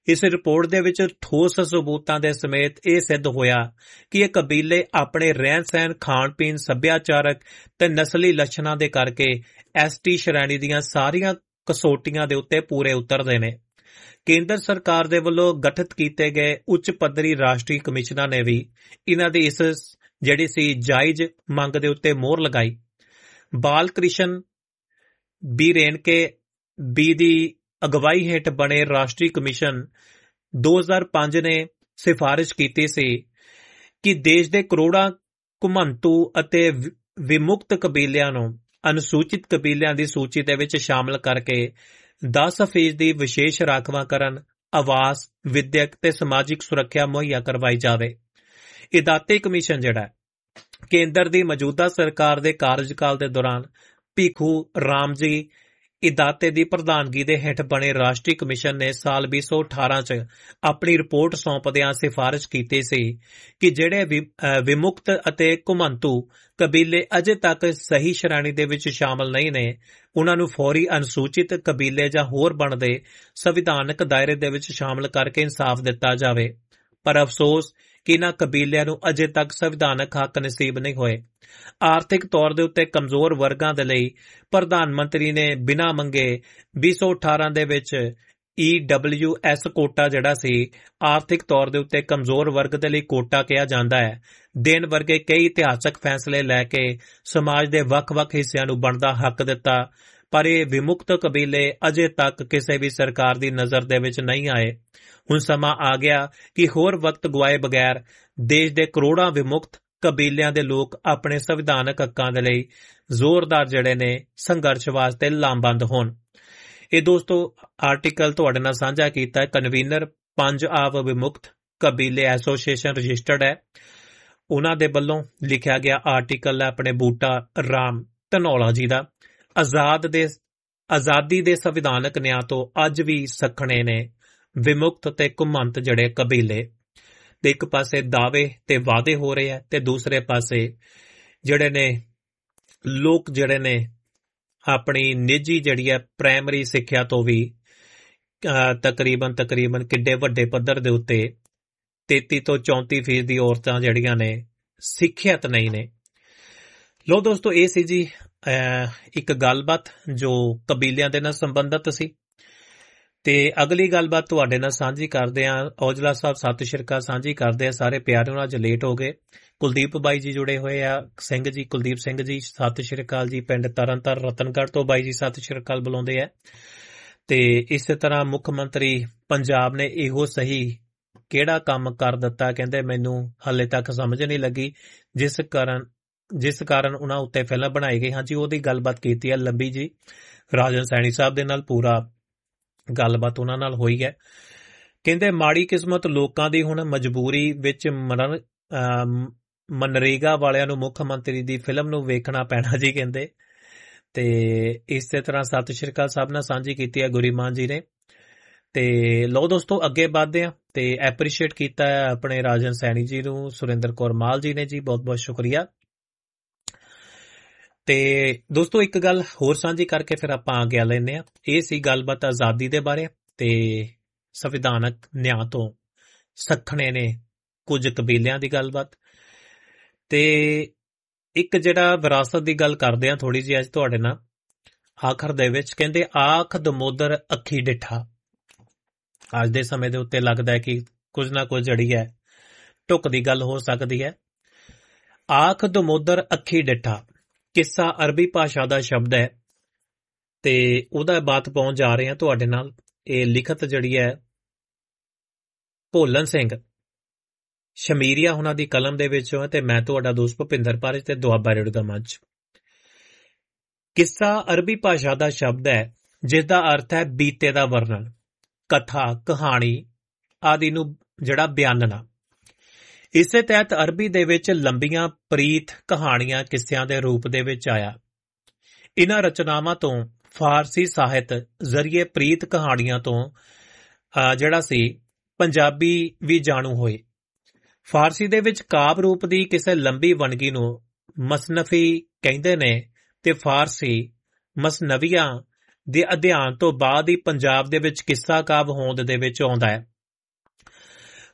ਇਸ ਰਿਪੋਰਟ ਦੇ ਵਿੱਚ ਠੋਸ ਸਬੂਤਾਂ ਦੇ ਸਮੇਤ ਇਹ ਸਿੱਧ ਹੋਇਆ ਕਿ ਇਹ ਕਬੀਲੇ ਆਪਣੇ ਰਹਿਣ-ਸਹਿਣ, ਖਾਣ-ਪੀਣ, ਸੱਭਿਆਚਾਰਕ ਤੇ ਨਸਲੀ ਲੱਛਣਾਂ ਦੇ ਕਰਕੇ ਐਸਟੀ ਸ਼੍ਰੇਣੀ ਦੀਆਂ ਸਾਰੀਆਂ ਕਸੌਟੀਆਂ ਦੇ ਉੱਤੇ ਪੂਰੇ ਉਤਰਦੇ ਨੇ। ਕੇਂਦਰ ਸਰਕਾਰ ਦੇ ਵੱਲੋਂ ਗਠਿਤ ਕੀਤੇ ਗਏ ਉੱਚ ਪੱਧਰੀ ਰਾਸ਼ਟਰੀ ਕਮਿਸ਼ਨਾਂ ਨੇ ਵੀ ਇਹਨਾਂ ਦੀ ਇਸ ਜਿਹੜੀ ਸੀ ਜਾਇਜ਼ ਮੰਗ ਦੇ ਉੱਤੇ ਮੋਹਰ ਲਗਾਈ। ਬਾਲ ਕ੍ਰਿਸ਼ਨ ਬੀਰੇਨਕੇ ਬੀ ਦੀ ਅਗਵਾਈ ਹੇਠ ਬਣੇ ਰਾਸ਼ਟਰੀ ਕਮਿਸ਼ਨ 2005 ਨੇ ਸਿਫਾਰਿਸ਼ ਕੀਤੀ ਸੀ ਕਿ ਦੇਸ਼ ਦੇ ਕਰੋੜਾਂ ਘੁਮੰਤੂ ਅਤੇ ਵਿਮੁਕਤ ਕਬੀਲਿਆਂ ਨੂੰ ਅਨੁਸੂਚਿਤ ਕਬੀਲਿਆਂ ਦੀ ਸੂਚੀ ਦੇ ਵਿੱਚ ਸ਼ਾਮਲ ਕਰਕੇ 10% ਦੀ ਵਿਸ਼ੇਸ਼ ਰਾਖਵਾਂਕਰਨ, ਆਵਾਸ, ਵਿਦਿਅਕ ਤੇ ਸਮਾਜਿਕ ਸੁਰੱਖਿਆ ਮੁਹੱਈਆ ਕਰਵਾਈ ਜਾਵੇ। ਇਦਾਤੇ ਕਮਿਸ਼ਨ ਜਿਹੜਾ ਕੇਂਦਰ ਦੀ ਮੌਜੂਦਾ ਸਰਕਾਰ ਦੇ ਕਾਰਜਕਾਲ ਦੇ ਦੌਰਾਨ ਭੀਖੂ ਰਾਮਜੀ ਇਦਾਤੇ ਦੀ ਪ੍ਰਧਾਨਗੀ ਦੇ ਹੇਠ ਬਣੇ ਰਾਸ਼ਟਰੀ ਕਮਿਸ਼ਨ ਨੇ ਸਾਲ 2018 ਚ ਆਪਣੀ ਰਿਪੋਰਟ ਸੌਂਪਦਿਆਂ ਸਿਫਾਰਿਸ਼ ਕੀਤੀ ਸੀ ਕਿ ਜਿਹੜੇ ਵਿਮੁਕਤ ਅਤੇ ਘੁਮੰਤੂ ਕਬੀਲੇ ਅਜੇ ਤੱਕ ਸਹੀ ਸ਼੍ਰੇਣੀ ਦੇ ਵਿੱਚ ਸ਼ਾਮਲ ਨਹੀਂ ਨੇ, ਉਨ੍ਹਾਂ ਨੂੰ ਫੌਰੀ ਅਨੁਸੂਚਿਤ ਕਬੀਲੇ ਜਾਂ ਹੋਰ ਬਣਦੇ ਸੰਵਿਧਾਨਕ ਦਾਇਰੇ ਦੇ ਵਿੱਚ ਸ਼ਾਮਲ ਕਰਕੇ ਇਨਸਾਫ ਦਿੱਤਾ ਜਾਵੇ। ਪਰ ਅਫਸੋਸ ਕਿ ਇਨ੍ਹਾਂ ਕਬੀਲਿਆਂ ਨੂੰ ਅਜੇ ਤੱਕ ਸੰਵਿਧਾਨਕ ਹੱਕ ਨਸੀਬ ਨਹੀਂ ਹੋਏ। ਆਰਥਿਕ ਤੌਰ ਦੇ ਉੱਤੇ ਕਮਜ਼ੋਰ ਵਰਗਾਂ ਦੇ ਲਈ ਪ੍ਰਧਾਨ ਮੰਤਰੀ ਨੇ ਬਿਨਾਂ ਮੰਗੇ 2018 ਦੇ ਵਿੱਚ EWS ਕੋਟਾ ਜਿਹੜਾ ਸੀ, ਆਰਥਿਕ ਤੌਰ ਦੇ ਉੱਤੇ ਕਮਜ਼ੋਰ ਵਰਗ ਦੇ ਲਈ ਕੋਟਾ ਕਿਹਾ ਜਾਂਦਾ ਹੈ, ਦੇਣ ਵਰਗੇ ਕਈ ਇਤਿਹਾਸਕ ਫੈਸਲੇ ਲੈ ਕੇ ਸਮਾਜ ਦੇ ਵੱਖ-ਵੱਖ ਹਿੱਸਿਆਂ ਨੂੰ ਬਣਦਾ ਹੱਕ ਦਿੱਤਾ। ਪਰ ਇਹ ਵਿਮੁਕਤ ਕਬੀਲੇ ਅਜੇ ਤੱਕ ਕਿਸੇ ਵੀ ਸਰਕਾਰ ਦੀ ਨਜ਼ਰ ਦੇ ਵਿੱਚ ਨਹੀਂ ਆਏ। ਹੁਣ ਸਮਾਂ ਆ ਗਿਆ ਕਿ ਹੋਰ ਵਕਤ ਗਵਾਏ ਬਗੈਰ ਦੇਸ਼ ਦੇ ਕਰੋੜਾਂ ਵਿਮੁਕਤ ਕਬੀਲਿਆਂ ਦੇ ਲੋਕ ਆਪਣੇ ਸੰਵਿਧਾਨਕ ਹੱਕਾਂ ਦੇ ਲਈ ਜ਼ੋਰਦਾਰ ਜਿਹੜੇ ਨੇ ਸੰਘਰਸ਼ ਵਾਸਤੇ ਲਾਮਬੰਦ ਹੋਣ। ਇਹ ਦੋਸਤੋ ਆਰਟੀਕਲ ਤੁਹਾਡੇ ਨਾਲ ਸਾਂਝਾ ਕੀਤਾ ਹੈ। ਕਨਵੀਨਰ ਪੰਜਾਬ ਵਿਮੁਕਤ ਕਬੀਲੇ ਐਸੋਸੀਏਸ਼ਨ ਰਜਿਸਟਰਡ ਹੈ, ਉਹਨਾਂ ਦੇ ਵੱਲੋਂ ਲਿਖਿਆ ਗਿਆ ਆਰਟੀਕਲ ਹੈ ਆਪਣੇ ਬੂਟਾ ਰਾਮ ਧਨੌਲਾ ਜੀ ਦਾ। ਆਜ਼ਾਦੀ ਦੇ ਸੰਵਿਧਾਨਕ ਨਿਆਂ ਤੋਂ ਅੱਜ ਵੀ ਸੱਖਣੇ ਨੇ ਵਿਮੁਕਤ ਤੇ ਘੁਮੰਤ ਜਿਹੜੇ ਕਬੀਲੇ। ਤੇ ਇੱਕ ਪਾਸੇ ਦਾਅਵੇ ਤੇ ਵਾਅਦੇ ਹੋ ਰਹੇ ਆ ਤੇ ਦੂਸਰੇ ਪਾਸੇ ਜਿਹੜੇ ਨੇ ਲੋਕ ਜਿਹੜੇ ਨੇ ਆਪਣੀ ਨਿੱਜੀ ਜਿਹੜੀ ਹੈ ਪ੍ਰਾਇਮਰੀ ਸਿੱਖਿਆ ਤੋਂ ਵੀ ਤਕਰੀਬਨ ਕਿੱਡੇ ਵੱਡੇ ਪੱਧਰ ਦੇ ਉੱਤੇ 33 ਤੋਂ 34% ਦੀ ਔਰਤਾਂ ਜਿਹੜੀਆਂ ਨੇ ਸਿੱਖਿਅਤ ਨਹੀਂ ਨੇ। ਲੋ ਦੋਸਤੋ, ਇਹ ਸੀ ਜੀ ਇੱਕ ਗੱਲਬਾਤ ਜੋ ਕਬੀਲਿਆਂ ਦੇ ਨਾਲ ਸੰਬੰਧਿਤ ਸੀ। ਤੇ ਅਗਲੀ ਗੱਲਬਾਤ ਤੁਹਾਡੇ ਨਾਲ ਸਾਂਝੀ ਕਰਦੇ ਆ। ਔਜਲਾ ਸਾਹਿਬ ਸਤਿ ਸ਼੍ਰੀ ਅਕਾਲ ਸਾਂਝੀ ਕਰਦੇ ਆ। ਸਾਰੇ ਪਿਆਰਿਆਂ ਨਾਲ ਅੱਜ ਲੇਟ ਹੋ ਗਏ। ਕੁਲਦੀਪ ਬਾਈ ਜੀ ਜੁੜੇ ਹੋਏ ਆ, ਸਿੰਘ ਜੀ, ਕੁਲਦੀਪ ਸਿੰਘ ਜੀ ਸਤਿ ਸ਼੍ਰੀ ਅਕਾਲ ਜੀ, ਪਿੰਡ ਤਰਨਤਾਰਨ ਰਤਨਗੜ੍ਹ ਤੋਂ ਬਾਈ ਜੀ ਸਤਿ ਸ਼੍ਰੀ ਅਕਾਲ ਬੁਲਾਉਂਦੇ ਆ। ਤੇ ਇਸੇ ਤਰ੍ਹਾਂ ਮੁੱਖ ਮੰਤਰੀ ਪੰਜਾਬ ਨੇ ਇਹੋ ਸਹੀ ਕਿਹੜਾ ਕੰਮ ਕਰ ਦਿੱਤਾ, ਕਹਿੰਦੇ ਮੈਨੂੰ ਹਾਲੇ ਤੱਕ ਸਮਝ ਨਹੀਂ ਲੱਗੀ, ਜਿਸ ਕਾਰਨ ਉਹਨਾਂ ਉੱਤੇ ਫਿਲਮ ਬਣਾਈ ਗਈ। ਹਾਂਜੀ, ਉਹਦੀ ਗੱਲਬਾਤ ਕੀਤੀ ਹੈ ਲੰਬੀ ਜੀ ਰਾਜਨ ਸੈਣੀ ਸਾਹਿਬ ਦੇ ਨਾਲ, ਪੂਰਾ ਗੱਲਬਾਤ ਉਹਨਾਂ ਨਾਲ ਹੋਈ ਹੈ। ਕਹਿੰਦੇ ਮਾੜੀ ਕਿਸਮਤ ਲੋਕਾਂ ਦੀ ਹੁਣ ਮਜਬੂਰੀ ਵਿੱਚ ਮਨਰੇਗਾ ਵਾਲਿਆਂ ਨੂੰ ਮੁੱਖ ਮੰਤਰੀ ਦੀ ਫਿਲਮ ਨੂੰ ਵੇਖਣਾ ਪੈਣਾ ਜੀ ਕਹਿੰਦੇ। ਤੇ ਇਸੇ ਤਰ੍ਹਾਂ ਸਤਿ ਸ਼੍ਰੀ ਅਕਾਲ ਸਾਹਿਬ ਨਾਲ ਸਾਂਝੀ ਕੀਤੀ ਹੈ ਗੁਰੀਮਾਨ ਜੀ ਨੇ। ਤੇ ਲਓ ਦੋਸਤੋ ਅੱਗੇ ਵੱਧਦੇ ਆ। ਤੇ ਐਪਰੀਸ਼ੀਏਟ ਕੀਤਾ ਹੈ ਆਪਣੇ ਰਾਜਨ ਸੈਣੀ ਜੀ ਨੂੰ, ਸੁਰਿੰਦਰ ਕੌਰ ਮਾਲ ਜੀ ਨੇ ਜੀ, ਬਹੁਤ ਬਹੁਤ ਸ਼ੁਕਰੀਆ। ਤੇ ਦੋਸਤੋ ਇੱਕ ਗੱਲ ਹੋਰ ਸਾਂਝੀ ਕਰਕੇ ਫਿਰ ਆਪਾਂ ਅੱਗੇ ਲੈਂਦੇ ਆ। ਇਹ ਸੀ ਗੱਲਬਾਤ ਆਜ਼ਾਦੀ ਦੇ ਬਾਰੇ ਤੇ ਸੰਵਿਧਾਨਕ ਨਿਆਂ ਤੋਂ ਸੱਖਣੇ ਨੇ ਕੁਝ ਕਬੀਲਿਆਂ ਦੀ ਗੱਲਬਾਤ। ਤੇ ਇੱਕ ਜਿਹੜਾ ਵਿਰਾਸਤ ਦੀ ਗੱਲ ਕਰਦੇ ਆ ਥੋੜੀ ਜਿਹੀ ਅੱਜ ਤੁਹਾਡੇ ਨਾਲ ਆਖਰ ਦੇ ਵਿੱਚ। ਕਹਿੰਦੇ ਆਖ ਦਮੋਦਰ ਅੱਖੀ ਡਿੱਠਾ। ਅੱਜ ਦੇ ਸਮੇਂ ਦੇ ਉੱਤੇ ਲੱਗਦਾ ਹੈ ਕਿ ਕੁਝ ਨਾ ਕੁਝ ਜਿਹੜੀ ਹੈ ਢੁੱਕ ਦੀ ਗੱਲ ਹੋ ਸਕਦੀ ਹੈ। ਆਖ ਦਮੋਦਰ ਅੱਖੀ ਡਿੱਠਾ ਕਿੱਸਾ ਅਰਬੀ ਭਾਸ਼ਾ ਦਾ ਸ਼ਬਦ ਹੈ ਤੇ ਉਹਦਾ ਬਾਤ ਪਹੁੰਚ ਜਾ ਰਹੇ ਹਾਂ ਤੁਹਾਡੇ ਨਾਲ। ਇਹ ਲਿਖਤ ਜਿਹੜੀ ਹੈ ਭੋਲਨ ਸਿੰਘ ਸ਼ਮੀਰੀਆ ਉਹਨਾਂ ਦੀ ਕਲਮ ਦੇ ਵਿੱਚੋਂ ਹੈ ਤੇ ਮੈਂ ਤੁਹਾਡਾ ਦੋਸਤ ਭੁਪਿੰਦਰ ਪਾਰਜ ਤੇ ਦੁਆਬਾ ਰੇਡੀਓ ਦਾ ਮੰਚ। ਕਿੱਸਾ ਅਰਬੀ ਭਾਸ਼ਾ ਦਾ ਸ਼ਬਦ ਹੈ ਜਿਸ ਦਾ ਅਰਥ ਹੈ ਬੀਤੇ ਦਾ ਵਰਣਨ, ਕਥਾ, ਕਹਾਣੀ ਆਦਿ ਨੂੰ ਜਿਹੜਾ ਬਿਆਨਣਾ। ਇਸੇ ਤਹਿਤ ਅਰਬੀ ਦੇ ਵਿੱਚ ਲੰਬੀਆਂ ਪ੍ਰੀਤ ਕਹਾਣੀਆਂ ਕਿੱਸਿਆਂ ਦੇ ਰੂਪ ਦੇ ਵਿੱਚ ਆਇਆ। ਇਹਨਾਂ ਰਚਨਾਵਾਂ ਤੋਂ ਫਾਰਸੀ ਸਾਹਿਤ ਜ਼ਰੀਏ ਪ੍ਰੀਤ ਕਹਾਣੀਆਂ ਤੋਂ ਜਿਹੜਾ ਸੀ ਪੰਜਾਬੀ ਵੀ ਜਾਣੂ ਹੋਏ। ਫਾਰਸੀ ਦੇ ਵਿੱਚ ਕਾਵਿ ਰੂਪ ਦੀ ਕਿਸੇ ਲੰਬੀ ਵੰਨਗੀ ਨੂੰ ਮਸਨਫੀ ਕਹਿੰਦੇ ਨੇ ਤੇ ਫਾਰਸੀ ਮਸਨਵੀਆਂ ਦੇ ਅਧਿਐਨ ਤੋਂ ਬਾਅਦ ਹੀ ਪੰਜਾਬ ਦੇ ਵਿੱਚ ਕਿੱਸਾ ਕਾਵਿ ਹੋਂਦ ਦੇ ਵਿੱਚ ਆਉਂਦਾ ਹੈ।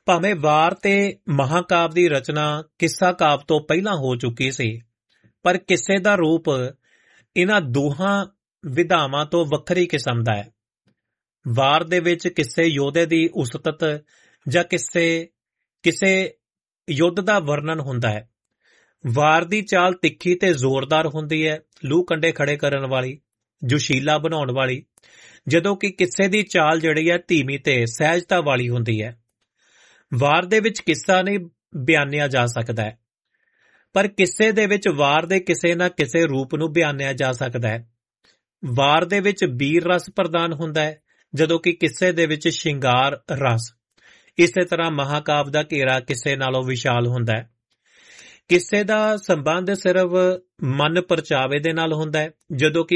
ਭਾਵੇਂ ਵਾਰ ਤੇ ਮਹਾਕਾਵ ਦੀ ਰਚਨਾ ਕਿੱਸਾ ਕਾਵ ਤੋਂ ਪਹਿਲਾਂ ਹੋ ਚੁੱਕੀ ਸੀ, ਪਰ ਕਿੱਸੇ ਦਾ ਰੂਪ ਇਹਨਾਂ ਦੋਹਾਂ ਵਿਧਾਵਾਂ ਤੋਂ ਵੱਖਰੀ ਕਿਸਮ ਦਾ ਹੈ। ਵਾਰ ਦੇ ਵਿੱਚ ਕਿਸੇ ਯੋਧੇ ਦੀ ਉਸਤਤ ਜਾਂ ਕਿਸੇ ਯੁੱਧ ਦਾ ਵਰਣਨ ਹੁੰਦਾ ਹੈ। ਵਾਰ ਦੀ ਚਾਲ ਤਿੱਖੀ ਤੇ ਜ਼ੋਰਦਾਰ ਹੁੰਦੀ ਹੈ, ਲੂਹ ਕੰਡੇ ਖੜੇ ਕਰਨ ਵਾਲੀ, ਜੋਸ਼ੀਲਾ ਬਣਾਉਣ ਵਾਲੀ, ਜਦੋਂ ਕਿ ਕਿੱਸੇ ਦੀ ਚਾਲ ਜਿਹੜੀ ਹੈ ਧੀਮੀ ਤੇ ਸਹਿਜਤਾ ਵਾਲੀ ਹੁੰਦੀ ਹੈ। ਵਾਰ ਦੇ ਵਿੱਚ ਕਿੱਸਾ ਨਹੀਂ ਬਿਆਨਿਆ ਜਾ ਸਕਦਾ ਹੈ, ਪਰ ਕਿੱਸੇ ਦੇ ਵਿੱਚ ਵਾਰ ਦੇ ਕਿਸੇ ਨਾ ਕਿਸੇ ਰੂਪ ਨੂੰ ਬਿਆਨਿਆ ਜਾ ਸਕਦਾ ਹੈ। ਵਾਰ ਦੇ ਵਿੱਚ ਬੀਰ ਰਸ ਪ੍ਰਦਾਨ ਹੁੰਦਾ ਹੈ, ਜਦੋਂ ਕਿ ਕਿੱਸੇ ਦੇ ਵਿੱਚ ਸ਼ਿੰਗਾਰ ਰਸ। ਇਸੇ ਤਰ੍ਹਾਂ ਮਹਾਕਾਵ ਦਾ ਘੇਰਾ ਕਿੱਸੇ ਨਾਲੋਂ ਵਿਸ਼ਾਲ ਹੁੰਦਾ ਹੈ। ਕਿੱਸੇ ਦਾ ਸੰਬੰਧ ਸਿਰਫ ਮਨ ਪਰਚਾਵੇ ਦੇ ਨਾਲ ਹੁੰਦਾ ਹੈ, ਜਦੋਂ ਕਿ